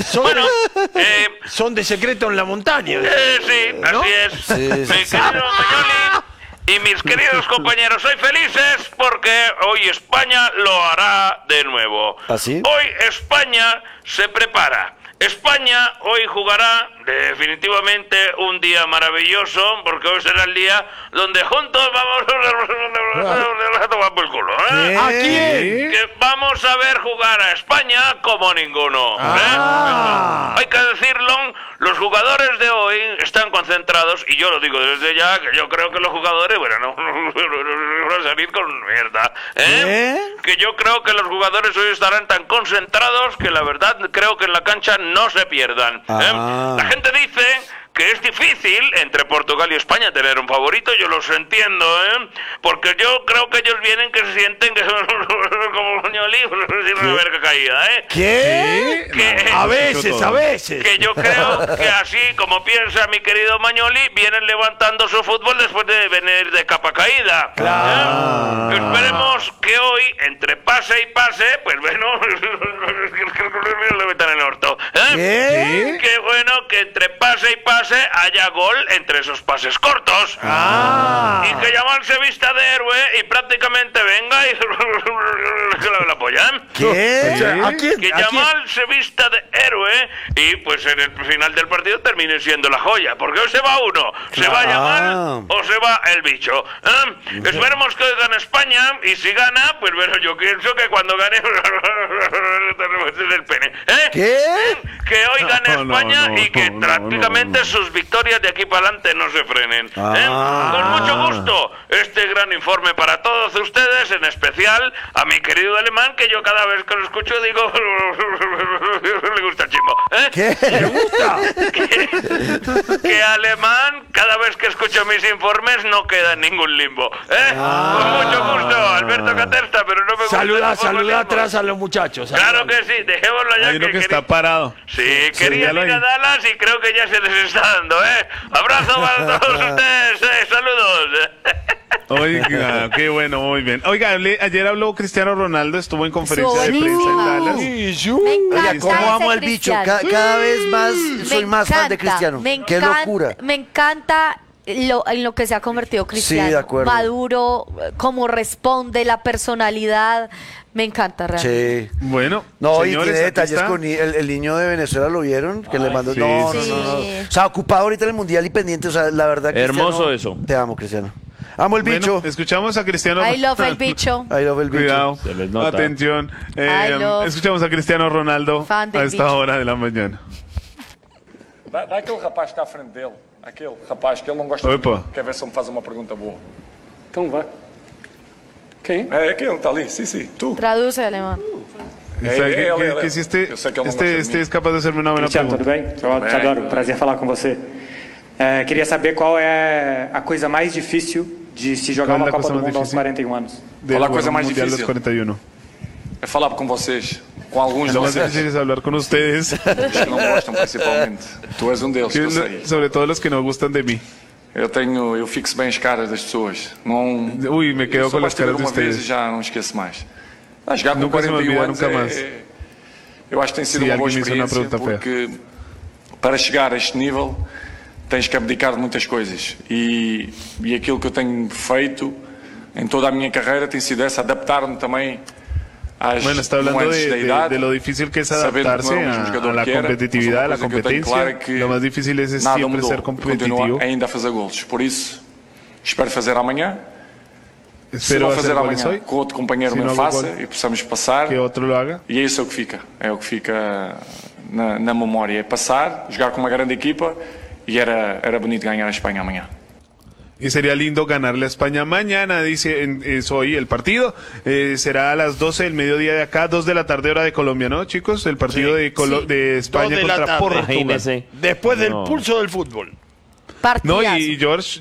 Son de secreto en la montaña. Sí, ¿no? Así es. Sí. Mi querido Mañoli y mis queridos compañeros, soy felices porque hoy España lo hará de nuevo. ¿Así? Hoy España se prepara. España hoy jugará definitivamente un día maravilloso, porque hoy será el día donde juntos vamos a tomar por el culo, ¿eh? ¿A quién? Que vamos a ver jugar a España como ninguno. Hay que decirlo, los jugadores de hoy están concentrados, y yo lo digo desde ya, que yo creo que los jugadores, bueno, no van a salir con mierda, que yo creo que los jugadores hoy estarán tan concentrados que la verdad creo que en la cancha no se pierdan. La gente dice que es difícil entre Portugal y España tener un favorito, yo los entiendo, porque yo creo que ellos vienen que se sienten que son como Mañoli, sin una verga caída, ¿Qué? A veces. Que yo creo que así como piensa mi querido Mañoli, vienen levantando su fútbol después de venir de capa caída. Claro. Esperemos que hoy, entre pase y pase, pues bueno, le metan en el orto. Que bueno, que entre pase y pase haya gol entre esos pases cortos. Y que Yamal se vista de héroe y prácticamente venga y la apoyan. Que Yamal se vista de héroe y pues en el final del partido termine siendo la joya, porque hoy se va uno, se va Yamal o se va el bicho. Esperemos que hoy gane España, y si gana, pues bueno, yo pienso que cuando gane el pene. Que hoy gane España y que prácticamente sus victorias de aquí para adelante no se frenen. Con mucho gusto, este gran informe para todos ustedes, en especial a mi querido Alemán, que yo cada vez que lo escucho digo le gusta el chimbo. ¿Le gusta? Que Alemán, cada vez que escucho mis informes, no queda en ningún limbo. Con mucho gusto, Alberto Catersta, pero no me gusta. Saluda atrás a los muchachos. Claro que sí, dejémoslo ya. Hay uno que está parado. Sí, querían ir a Dallas y creo que ya se les está dando, Abrazo para todos ustedes, saludos. Oiga, qué bueno, muy bien. Oiga, ayer habló Cristiano Ronaldo, estuvo en conferencia de prensa en Dallas. Oiga, ¿cómo amo al bicho? Cada vez más soy más fan de Cristiano. Qué locura. Me encanta en lo que se ha convertido Cristiano. Sí, de acuerdo. Maduro, cómo responde, la personalidad. Me encanta realmente. Sí. Bueno, no, señores, y tiene detalles con el niño de Venezuela, ¿lo vieron? Que le mandó. Sí, no. Sí. O sea, ocupado ahorita en el mundial y pendiente. O sea, la verdad que. Hermoso eso. Te amo, Cristiano. Amo el bicho. Bueno, escuchamos a Cristiano. I love el bicho. I love el bicho. Cuidado. Se les nota. Atención. Escuchamos a Cristiano Ronaldo a esta bicho. hora de la mañana. Vai aquele rapaz que está à frente dele. Aquele rapaz que ele não gosta. Opa. Quer ver se ele me faz uma pergunta boa. Então vai. Quem? É aquele que está ali. Sim, sim. Tu. Traduce, Alemán. Que si este es capaz de hacerme una buena pregunta. Tudo bem? Te adoro, prazer falar com você. Queria saber qual é a coisa mais difícil de se jogar uma Copa do Mundo aos 41 anos. Qual a coisa mais difícil? 41. É falar com vocês, com alguns de vocês. Lo más difícil es hablar con ustedes. Os que não gostam principalmente. Tu és deles, que eu sei. Sobre todo los que no gustan de mí. Eu fixo bem as caras das pessoas. Não, me quedo com as caras de vocês. Já não esqueço mais. Jogar com 41 anos eu acho que tem sido uma boa experiência, porque para chegar a este nível tens que abdicar de muitas coisas. E aquilo que eu tenho feito em toda a minha carreira tem sido adaptar-me também às nuances da idade, de lo difícil que es adaptarse a la competitividad, a la competencia. Lo más difícil es siempre ser competitivo. Ainda a fazer golos. Por isso, espero fazer amanhã. Espero fazer amanhã com outro companheiro meu faça e possamos passar. Que outro lo haga. E é isso que fica. É o que fica na memória. É passar, jogar com uma grande equipa y era bonito ganar a España mañana. Y sería lindo ganarle a España mañana, dice hoy el partido. Será a las 12 del mediodía de acá, 2 de la tarde hora de Colombia, ¿no, chicos? El partido de España contra Portugal. Después del pulso del fútbol. No, y George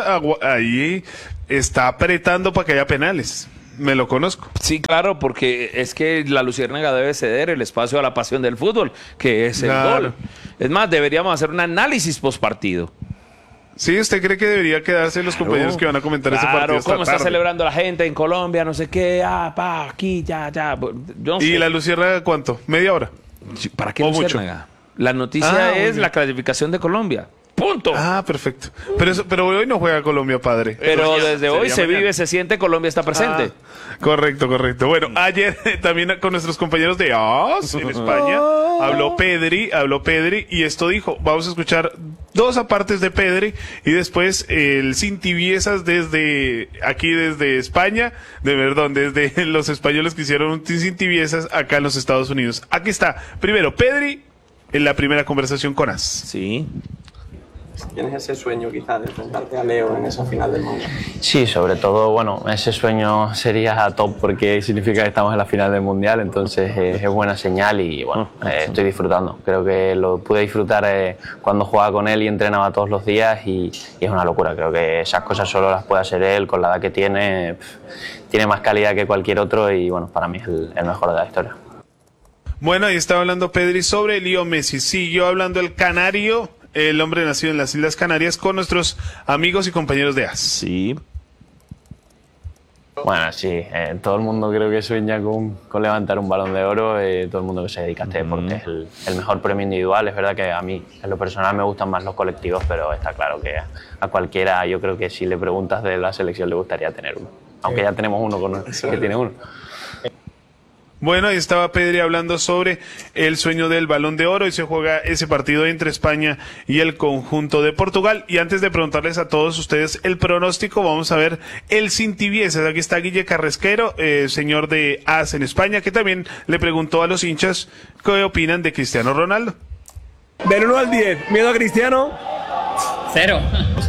ahí está apretando para que haya penales. Me lo conozco. Sí, claro, porque es que la Luciérnaga debe ceder el espacio a la pasión del fútbol, que es el gol. Es más, deberíamos hacer un análisis postpartido. Sí, ¿usted cree que debería quedarse los compañeros que van a comentar ese partido esta ¿cómo está tarde? Celebrando la gente en Colombia? No sé qué, aquí, ya. Yo no ¿Y sé. la Luciérnaga cuánto? ¿Media hora? ¿Para qué Luciérnaga? La noticia es la clasificación de Colombia. ¡Punto! Perfecto. Pero hoy no juega Colombia, padre. Pero desde hoy se vive, se siente, Colombia está presente. Correcto. Bueno, ayer también con nuestros compañeros de AS en España habló Pedri y esto dijo. Vamos a escuchar 2 apartes de Pedri y después el sin tibiezas desde España, desde los españoles que hicieron un sin tibiezas acá en los Estados Unidos. Aquí está. Primero, Pedri en la primera conversación con AS. Sí. ¿Tienes ese sueño quizás de enfrentarte a Leo en esa final del mundo? Sí, sobre todo, bueno, ese sueño sería top porque significa que estamos en la final del mundial, entonces es buena señal y bueno, estoy disfrutando. Creo que lo pude disfrutar cuando jugaba con él y entrenaba todos los días y es una locura. Creo que esas cosas solo las puede hacer él con la edad que tiene más calidad que cualquier otro y bueno, para mí es el mejor de la historia. Bueno, ahí estaba hablando Pedri sobre Leo Messi. Siguió hablando el canario, el hombre nacido en las Islas Canarias, con nuestros amigos y compañeros de AS. Sí. Bueno, sí, todo el mundo creo que sueña con levantar un Balón de Oro, todo el mundo que se dedica a este deporte. Es el mejor premio individual. Es verdad que a mí, en lo personal, me gustan más los colectivos, pero está claro que a cualquiera, yo creo que si le preguntas de la selección, le gustaría tener uno. Aunque ya tenemos uno que tiene uno. Bueno, ahí estaba Pedri hablando sobre el sueño del Balón de Oro y se juega ese partido entre España y el conjunto de Portugal. Y antes de preguntarles a todos ustedes el pronóstico, vamos a ver el sin tibiezas. Aquí está Guille Carrasquero, señor de AS en España, que también le preguntó a los hinchas qué opinan de Cristiano Ronaldo. Del 1 al 10, ¿miedo a Cristiano? 0.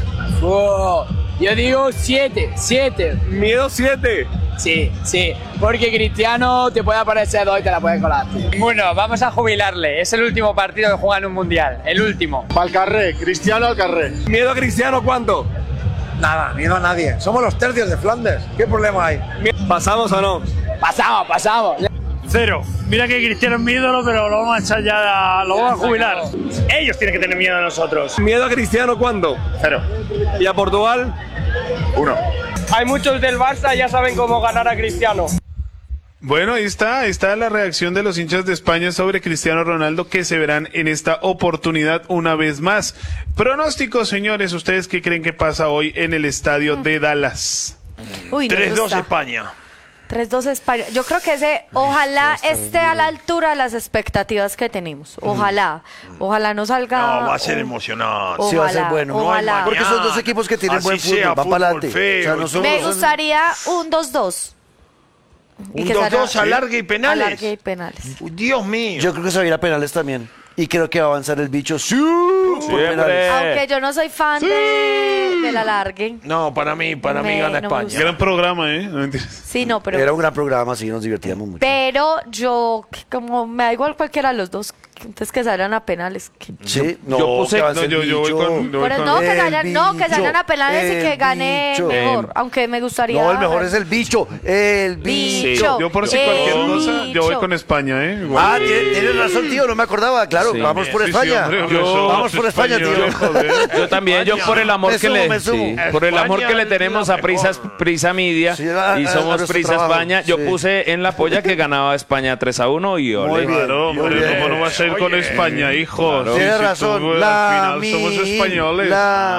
Yo digo 7. ¿Miedo 7? Sí, porque Cristiano te puede aparecer 2 y te la puede colar. Bueno, vamos a jubilarle, es el último partido que juega en un mundial, el último. Al carré, Cristiano al carré. ¿Miedo a Cristiano cuánto? Nada, miedo a nadie, somos los tercios de Flandes, ¿qué problema hay? ¿Pasamos o no? Pasamos. 0. Mira que Cristiano es mi ídolo, pero lo vamos a echar ya, lo vamos a jubilar. Ellos tienen que tener miedo a nosotros. ¿Miedo a Cristiano cuándo? 0. ¿Y a Portugal? 1. Hay muchos del Barça, ya saben cómo ganar a Cristiano. Bueno, ahí está la reacción de los hinchas de España sobre Cristiano Ronaldo, que se verán en esta oportunidad una vez más. Pronósticos, señores, ¿ustedes qué creen que pasa hoy en el estadio de Dallas? 3-2 España. 3-2 España. Yo creo que ojalá esté a la altura de las expectativas que tenemos. Ojalá no salga. No, va a ser emocionante. Sí, va a ser bueno. Ojalá. Porque son dos equipos que tienen buen fútbol, van para adelante. O sea, me gustaría un 2-2. Un 2-2 a larga y penales. A larga y penales. Dios mío. Yo creo que se va a ir a penales también. Y creo que va a avanzar el bicho. ¡Sí! Siempre. Aunque yo no soy fan del alargue. No, para mí gana España. Gran programa, ¿eh? No sí, no, pero... Era un gran programa, sí, nos divertíamos mucho. Pero yo, como me da igual cualquiera de los dos, entonces que salgan a penales. Sí, yo voy con... Pero no, que salgan a penales y que gane mejor. Aunque me gustaría... No, el mejor es el bicho. El bicho. Yo por si cualquier cosa, yo voy con España, ¿eh? Igual. Tienes razón, tío, no me acordaba. Claro, vamos por España. Vamos por España, tío. Yo también, yo por el amor por el amor que le tenemos a Prisa Media y somos Prisa España, yo puse en la polla que ganaba España 3-1 y ole. Claro, hombre, ¿cómo no va a ser con España, hijo? Tienes razón. Al final somos españoles.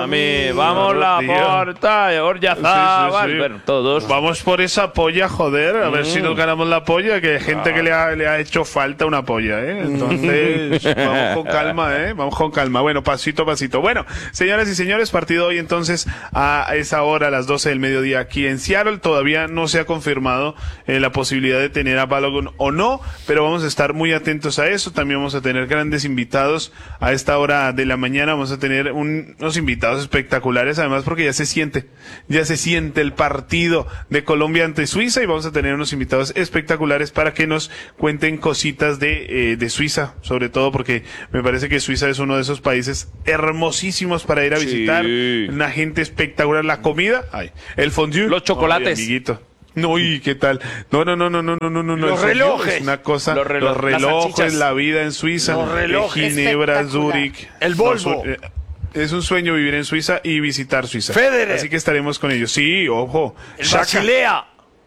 Vamos la porta, Orjazabal, bueno, todos. Vamos por esa polla, joder, a ver si nos ganamos la polla, que hay gente que le ha hecho falta una polla, ¿eh? Entonces, vamos con calma, ¿eh? Vamos con calma. Bueno, pasito a pasito. Bueno, señoras y señores, partido hoy entonces a esa hora, a las 12 del mediodía aquí en Seattle. Todavía no se ha confirmado la posibilidad de tener a Balogun o no, pero vamos a estar muy atentos a eso. También vamos a tener grandes invitados a esta hora de la mañana. Vamos a tener unos invitados espectaculares, además porque ya se siente el partido de Colombia ante Suiza, y vamos a tener unos invitados espectaculares para que nos cuenten cositas de Suiza, sobre todo porque me parece que Suiza es uno de esos países hermosísimos para ir a visitar. Una gente espectacular, la comida, el fondue, los chocolates. Amiguito. No, ¿y qué tal? No. Los relojes. Es una cosa, los relojes, la vida en Suiza. Los relojes. Ginebra, Zúrich. El Volvo. Es un sueño vivir en Suiza y visitar Suiza. Federer. Así que estaremos con ellos. Sí, ojo. El Basilea.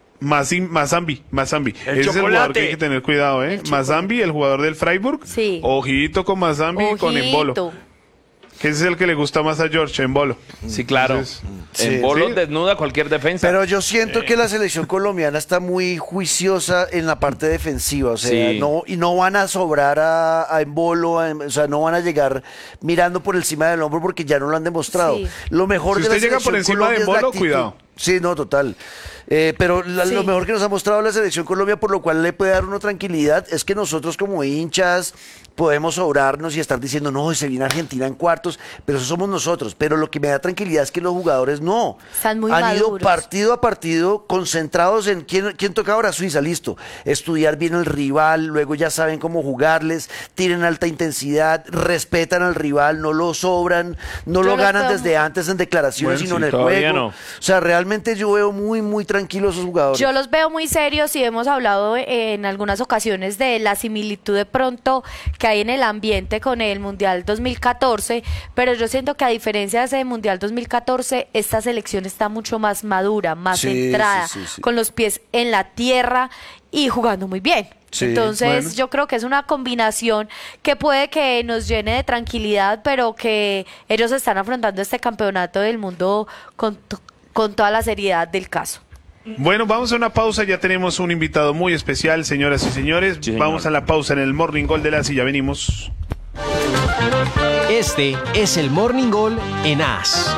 Mazambi. El es chocolate. el jugador que hay que tener cuidado, ¿eh? Mazambi, el jugador del Freiburg. Sí. Ojito con Mazambi y con Embolo. Que ese es el que le gusta más a George, Embolo. Sí, claro. Entonces, Embolo desnuda cualquier defensa. Pero yo siento que la selección colombiana está muy juiciosa en la parte defensiva, o sea, no van a sobrar a Embolo, o sea, no van a llegar mirando por encima del hombro porque ya no lo han demostrado. Sí. Lo mejor si de la usted llega por encima de Embolo, cuidado. Sí, no, total. Pero lo mejor que nos ha mostrado la selección Colombia, por lo cual le puede dar una tranquilidad, es que nosotros como hinchas podemos sobrarnos y estar diciendo, no, se viene Argentina en cuartos, pero eso somos nosotros. Pero lo que me da tranquilidad es que los jugadores no. Están muy han maduros. ido partido a partido concentrados en quién toca ahora. Suiza, listo. Estudiar bien el rival, luego ya saben cómo jugarles, tienen alta intensidad, respetan al rival, no lo sobran, no lo ganan desde antes en declaraciones, sino en el juego. No. O sea, realmente yo veo muy tranquilos esos jugadores. Yo los veo muy serios y hemos hablado en algunas ocasiones de la similitud de pronto que hay en el ambiente con el Mundial 2014, pero yo siento que a diferencia de ese Mundial 2014, esta selección está mucho más madura, más centrada, con los pies en la tierra y jugando muy bien. Sí, entonces yo creo que es una combinación que puede que nos llene de tranquilidad, pero que ellos están afrontando este campeonato del mundo con toda la seriedad del caso. Bueno, vamos a una pausa, ya tenemos un invitado muy especial, señoras y señores. Sí, vamos a la pausa en el Morning Gol de la Silla, venimos. Este es el Morning Gol en AS.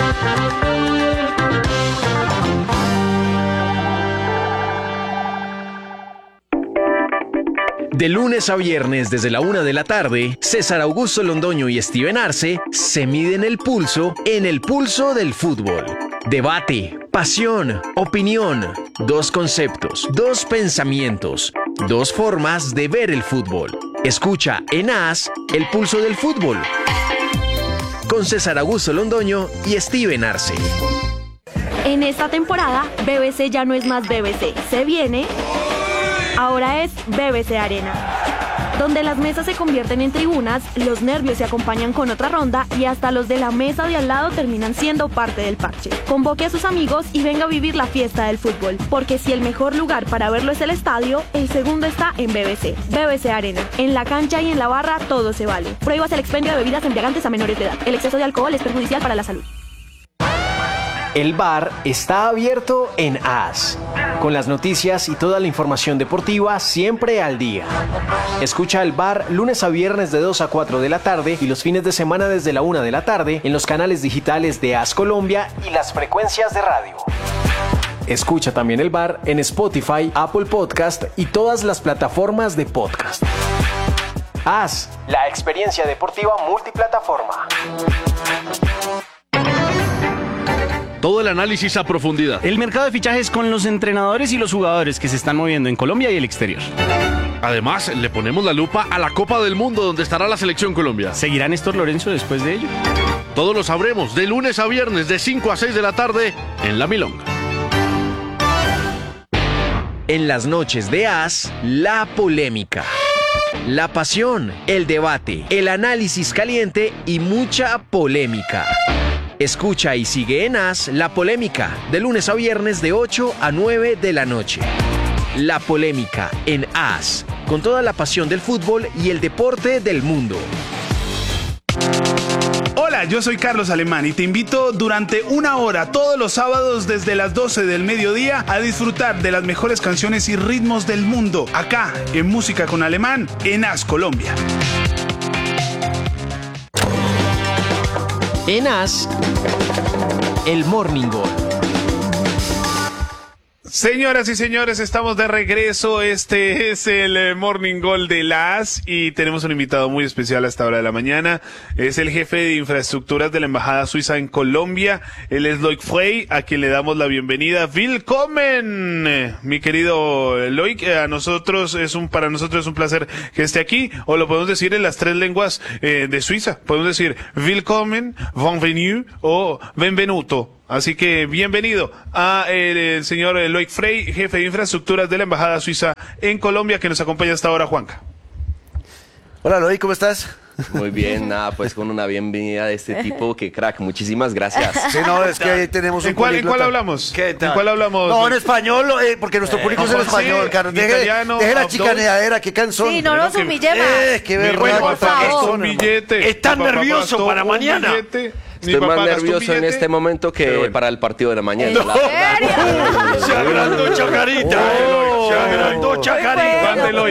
De lunes a viernes desde la 1 de la tarde, César Augusto Londoño y Steven Arce se miden el pulso en el pulso del fútbol. Debate, pasión, opinión, dos conceptos, dos pensamientos, dos formas de ver el fútbol. Escucha en AS el pulso del fútbol con César Augusto Londoño y Steven Arce. En esta temporada, BBC ya no es más BBC. Se viene... Ahora es BBC Arena, donde las mesas se convierten en tribunas, los nervios se acompañan con otra ronda y hasta los de la mesa de al lado terminan siendo parte del parche. Convoque a sus amigos y venga a vivir la fiesta del fútbol, porque si el mejor lugar para verlo es el estadio, el segundo está en BBC. BBC Arena. En la cancha y en la barra todo se vale. Prohíbas el expendio de bebidas embriagantes a menores de edad. El exceso de alcohol es perjudicial para la salud. El bar está abierto en AS, con las noticias y toda la información deportiva siempre al día. Escucha el bar lunes a viernes de 2 a 4 de la tarde y los fines de semana desde la 1 de la tarde en los canales digitales de AS Colombia y las frecuencias de radio. Escucha también el bar en Spotify, Apple Podcast y todas las plataformas de podcast. AS, la experiencia deportiva multiplataforma. Todo el análisis a profundidad. El mercado de fichajes con los entrenadores y los jugadores que se están moviendo en Colombia y el exterior. Además, le ponemos la lupa a la Copa del Mundo, donde estará la Selección Colombia. ¿Seguirá Néstor Lorenzo después de ello? Todo lo sabremos de lunes a viernes de 5 a 6 de la tarde en La Milonga. En las noches de AS, la polémica, la pasión, el debate, el análisis caliente y mucha polémica. Escucha y sigue en AS La Polémica, de lunes a viernes de 8 a 9 de la noche. La Polémica en AS, con toda la pasión del fútbol y el deporte del mundo. Hola, yo soy Carlos Alemán y te invito durante 1 hora todos los sábados desde las 12 del mediodía a disfrutar de las mejores canciones y ritmos del mundo, acá en Música con Alemán en AS Colombia. En AS, el Morning Goal. Señoras y señores, estamos de regreso. Este es el Morning Goal de AS y tenemos un invitado muy especial a esta hora de la mañana. Es el jefe de infraestructuras de la Embajada Suiza en Colombia. Él es Loic Frey, a quien le damos la bienvenida. Willkommen, mi querido Loic. Para nosotros es un placer que esté aquí, o lo podemos decir en las 3 lenguas de Suiza. Podemos decir Willkommen, Bienvenue o Benvenuto. Así que bienvenido a el señor Loic Frey, jefe de infraestructuras de la Embajada Suiza en Colombia, que nos acompaña hasta ahora, Juanca. Hola Loic, ¿cómo estás? Muy bien, nada, pues con una bienvenida de este tipo, que crack, muchísimas gracias. Sí, no, es que ahí tenemos un ¿En cuál hablamos? ¿Qué tal? ¿En cuál hablamos? No, en español, porque nuestro público es en español, Carlos. Deje la chicaneadera, qué cansón. Sí, no nos humillemos. Qué verdad, por favor. ¿Estás nervioso para mañana? Estoy más nervioso en este momento que para el partido de la mañana. Se agrandó Chacarita. Se agrandó Chacarita.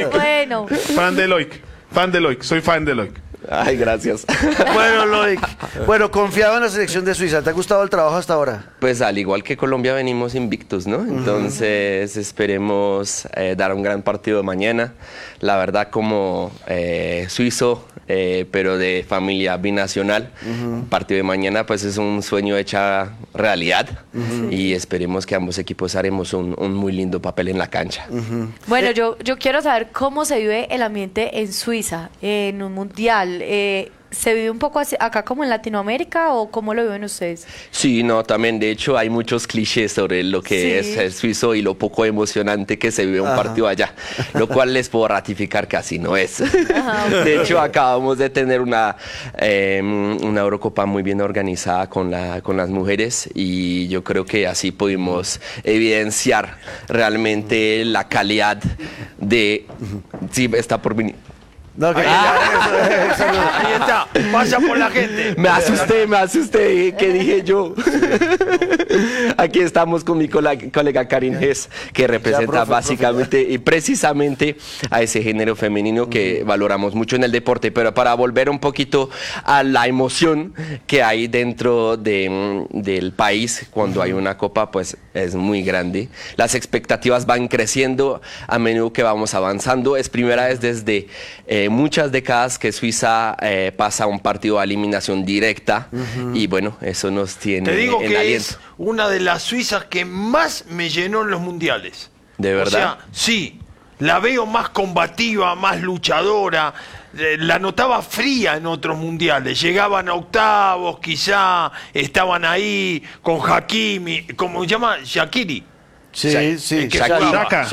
Fan de Loic. Soy fan de Loic. Ay, gracias. Bueno, Loic. Bueno, confiado en la selección de Suiza. ¿Te ha gustado el trabajo hasta ahora? Pues al igual que Colombia venimos invictos, ¿no? Entonces esperemos dar un gran partido mañana. La verdad, como suizo, pero de familia binacional, el partido de mañana pues es un sueño hecha realidad y esperemos que ambos equipos haremos un muy lindo papel en la cancha. Bueno, yo quiero saber cómo se vive el ambiente en Suiza, en un mundial. ¿Se vive un poco así, acá como en Latinoamérica o cómo lo viven ustedes? Sí, no, también de hecho hay muchos clichés sobre lo que es el suizo y lo poco emocionante que se vive un partido allá, lo cual les puedo ratificar que así no es. De hecho acabamos de tener una Eurocopa muy bien organizada con las mujeres y yo creo que así pudimos evidenciar realmente la calidad de... Sí, está por venir. No, ahí está, pasa por la gente. Me asusté, ¿qué dije yo? Aquí estamos con mi colega Karin Hess, que representa básicamente y precisamente a ese género femenino que valoramos mucho en el deporte, pero para volver un poquito a la emoción que hay dentro del país cuando hay una copa, pues es muy grande. Las expectativas van creciendo a menudo que vamos avanzando. Es primera vez desde muchas décadas que Suiza pasa un partido a eliminación directa y bueno, eso nos tiene Te digo en que aliento. es una de las Suizas que más me llenó en los mundiales. ¿De verdad? O sea, sí, la veo más combativa, más luchadora. La notaba fría en otros mundiales. Llegaban a octavos, quizá estaban ahí con Hakimi, ¿cómo se llama? Shaqiri. Sí. Shaka.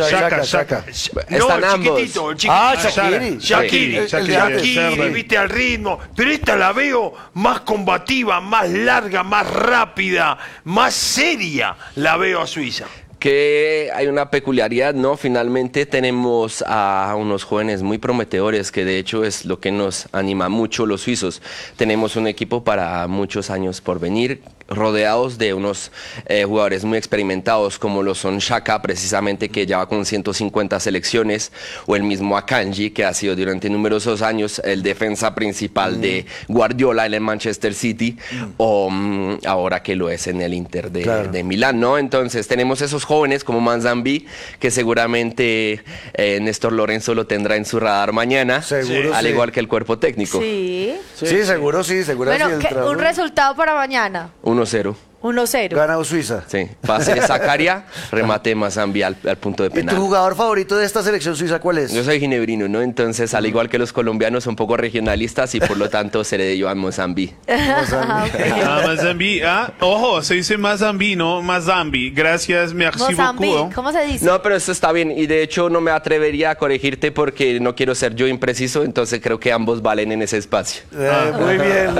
No, el chiquitito, el chiquitito. Shaqiri, viste al ritmo. Pero esta la veo más combativa, más larga, más rápida, más seria. La veo a Suiza. Que hay una peculiaridad, ¿no? Finalmente tenemos a unos jóvenes muy prometedores, que de hecho es lo que nos anima mucho los suizos. Tenemos un equipo para muchos años por venir. rodeados de unos jugadores muy experimentados como lo son Xhaka, precisamente, que ya va con 150 selecciones, o el mismo Akanji, que ha sido durante numerosos años el defensa principal de Guardiola en el Manchester City, o ahora que lo es en el Inter de Milán, ¿no? Entonces tenemos esos jóvenes como Manzambi, que seguramente Néstor Lorenzo lo tendrá en su radar mañana, al igual que el cuerpo técnico. Sí, seguro sí. Bueno, un resultado para mañana. 1-0. 1-0. Ganado Suiza. Sí, pase de Zakaria, remate Manzambi al punto de penal. ¿Y tu jugador favorito de esta selección suiza cuál es? Yo soy ginebrino, ¿no? Entonces, al igual que los colombianos, un poco regionalistas y por lo tanto seré de Joan Manzambi. Manzambi. Ojo, se dice Manzambi, no Manzambi. Gracias, merci beaucoup. ¿Cómo se dice? No, pero eso está bien. Y de hecho no me atrevería a corregirte porque no quiero ser yo impreciso, entonces creo que ambos valen en ese espacio. Muy bien,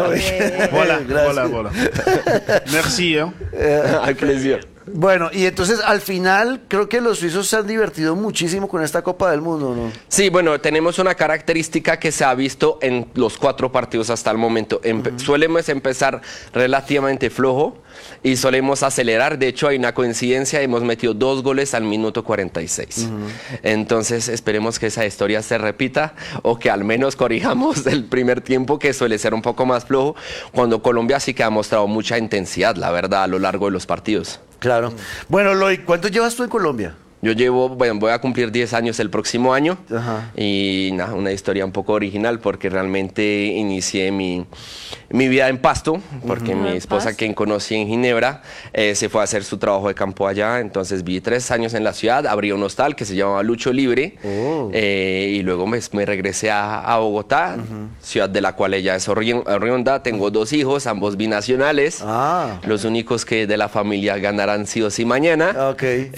Hola. Merci. Al plaisir. Bueno, y entonces al final creo que los suizos se han divertido muchísimo con esta Copa del Mundo, ¿no? Sí, bueno, tenemos una característica que se ha visto en los 4 partidos hasta el momento. Solemos empezar relativamente flojo y solemos acelerar. De hecho, hay una coincidencia, hemos metido 2 goles al minuto 46. Entonces, esperemos que esa historia se repita o que al menos corrijamos el primer tiempo, que suele ser un poco más flojo, cuando Colombia sí que ha mostrado mucha intensidad, la verdad, a lo largo de los partidos. Claro. Bueno, Loic, ¿cuánto llevas tú en Colombia? Yo voy a cumplir 10 años el próximo año. Y nada, una historia un poco original porque realmente inicié mi vida en Pasto, porque mi esposa, quien conocí en Ginebra, se fue a hacer su trabajo de campo allá. Entonces viví 3 años en la ciudad, abrí un hostal que se llamaba Lucho Libre, y luego me regresé a Bogotá, ciudad de la cual ella es oriunda. Tengo 2 hijos, ambos binacionales, los únicos que de la familia ganarán sí o sí mañana.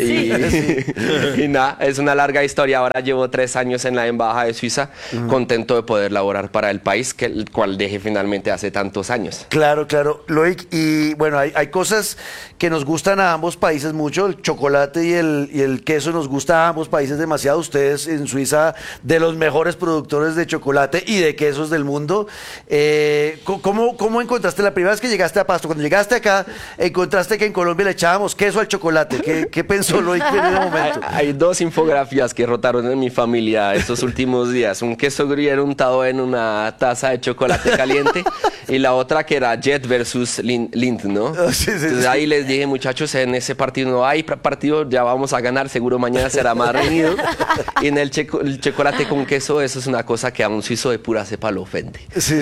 Y nada, es una larga historia. Ahora llevo 3 años en la Embajada de Suiza, contento de poder laborar para el país, el cual dejé finalmente hace tantos años. Claro. Loic, y bueno, hay cosas que nos gustan a ambos países mucho. El chocolate y el queso nos gusta a ambos países demasiado. Ustedes en Suiza, de los mejores productores de chocolate y de quesos del mundo. ¿Cómo encontraste la primera vez que llegaste a Pasto? Cuando llegaste acá, encontraste que en Colombia le echábamos queso al chocolate. ¿Qué pensó Loic en ese momento? Hay 2 infografías que rotaron en mi familia estos últimos días. Un queso gruyere untado en una taza de chocolate caliente y la otra que era Jet versus Lindt, ¿no? Entonces ahí les dije, muchachos, en ese partido no hay partido, ya vamos a ganar, seguro mañana será más reñido. Y en el chocolate con queso, eso es una cosa que a un suizo de pura cepa lo ofende.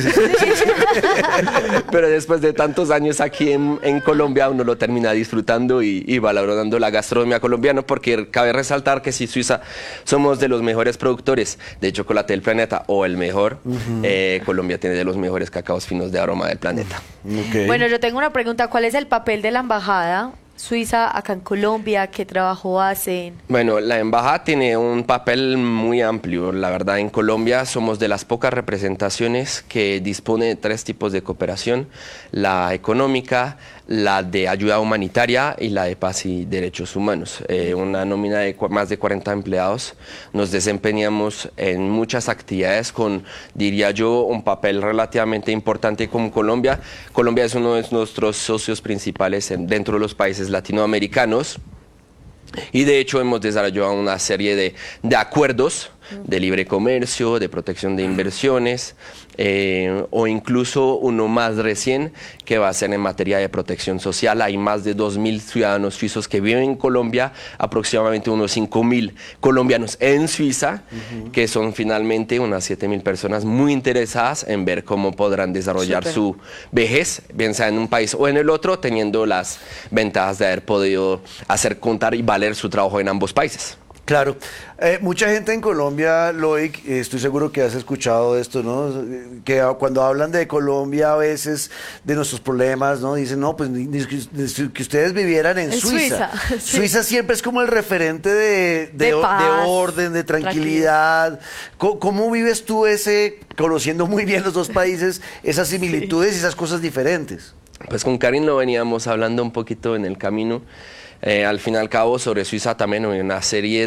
Pero después de tantos años aquí en Colombia, uno lo termina disfrutando y valorando la gastronomía colombiana, porque cabe resaltar que si Suiza somos de los mejores productores de chocolate del planeta, o el mejor, Colombia tiene de los mejores cacaos finos de aroma del planeta. Bueno, yo tengo una pregunta. ¿Cuál es el papel de la embajada Suiza acá en Colombia? ¿Qué trabajo hacen? Bueno, la embajada tiene un papel muy amplio. La verdad, en Colombia somos de las pocas representaciones que dispone de 3 tipos de cooperación: la económica, la de ayuda humanitaria y la de paz y derechos humanos. Una nómina de más de 40 empleados. Nos desempeñamos en muchas actividades con, diría yo, un papel relativamente importante como Colombia. Colombia es uno de nuestros socios principales dentro de los países latinoamericanos. Y de hecho hemos desarrollado una serie de acuerdos de libre comercio, de protección de inversiones, o incluso uno más recién que va a ser en materia de protección social. Hay más de 2.000 ciudadanos suizos que viven en Colombia, aproximadamente unos 5.000 colombianos en Suiza, que son finalmente unas 7.000 personas muy interesadas en ver cómo podrán desarrollar su vejez, bien sea en un país o en el otro, teniendo las ventajas de haber podido hacer contar y valer su trabajo en ambos países. Claro. Mucha gente en Colombia, Loic, estoy seguro que has escuchado esto, ¿no? Que cuando hablan de Colombia a veces, de nuestros problemas, ¿no? Dicen, no, pues que ustedes vivieran en Suiza. Suiza siempre es como el referente de orden, de tranquilidad. ¿Cómo vives tú conociendo muy bien los 2 países, esas similitudes y esas cosas diferentes? Pues con Karin lo veníamos hablando un poquito en el camino. Al fin y al cabo, sobre Suiza también hay una serie de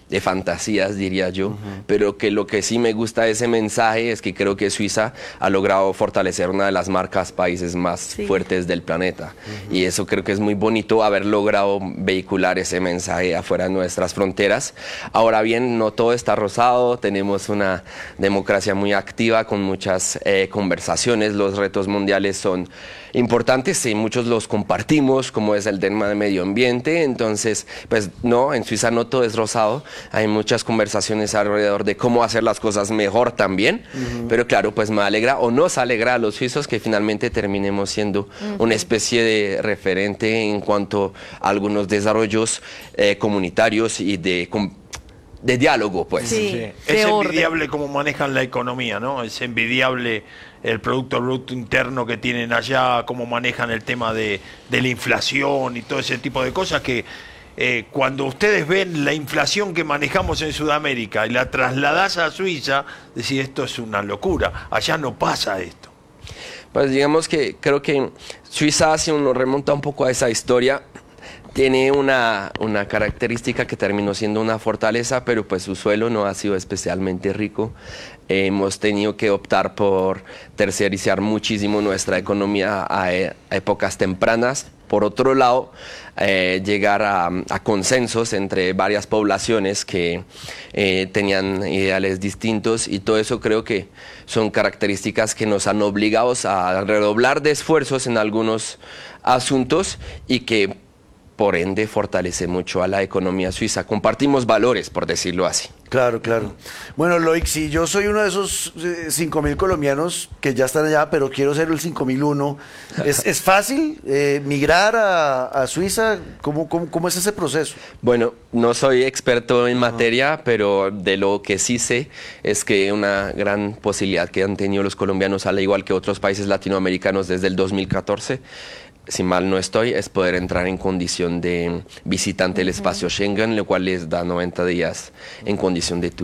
de fantasías, diría yo, pero que lo que sí me gusta de ese mensaje es que creo que Suiza ha logrado fortalecer una de las marcas países más fuertes del planeta. Y eso creo que es muy bonito, haber logrado vehicular ese mensaje afuera de nuestras fronteras. Ahora bien, no todo está rosado, tenemos una democracia muy activa con muchas conversaciones, los retos mundiales son importantes y muchos los compartimos, como es el tema de medio ambiente. Entonces, pues no, en Suiza no todo es rosado, hay muchas conversaciones alrededor de cómo hacer las cosas mejor también, pero claro, pues me alegra o nos alegra a los suizos que finalmente terminemos siendo una especie de referente en cuanto a algunos desarrollos comunitarios y de diálogo, pues. Es envidiable cómo manejan la economía, ¿no? Es envidiable el Producto Bruto Interno que tienen allá, cómo manejan el tema de la inflación y todo ese tipo de cosas que cuando ustedes ven la inflación que manejamos en Sudamérica y la trasladás a Suiza, decís, esto es una locura, allá no pasa esto. Pues digamos que creo que Suiza, si uno remonta un poco a esa historia, tiene una característica que terminó siendo una fortaleza, pero pues su suelo no ha sido especialmente rico. Hemos tenido que optar por terciarizar muchísimo nuestra economía a épocas tempranas. Por otro lado, llegar a consensos entre varias poblaciones que tenían ideales distintos, y todo eso creo que son características que nos han obligado a redoblar de esfuerzos en algunos asuntos y que por ende fortalece mucho a la economía suiza. Compartimos valores, por decirlo así. Claro, claro. Bueno, Loic, si yo soy uno de esos 5.000 colombianos que ya están allá, pero quiero ser el 5.001, ¿es fácil migrar a Suiza? ¿Cómo es ese proceso? Bueno, no soy experto en materia, pero de lo que sí sé es que una gran posibilidad que han tenido los colombianos, al igual que otros países latinoamericanos desde el 2014, si mal no estoy, es poder entrar en condición de visitante del espacio Schengen, lo cual les da 90 días en condición de turismo.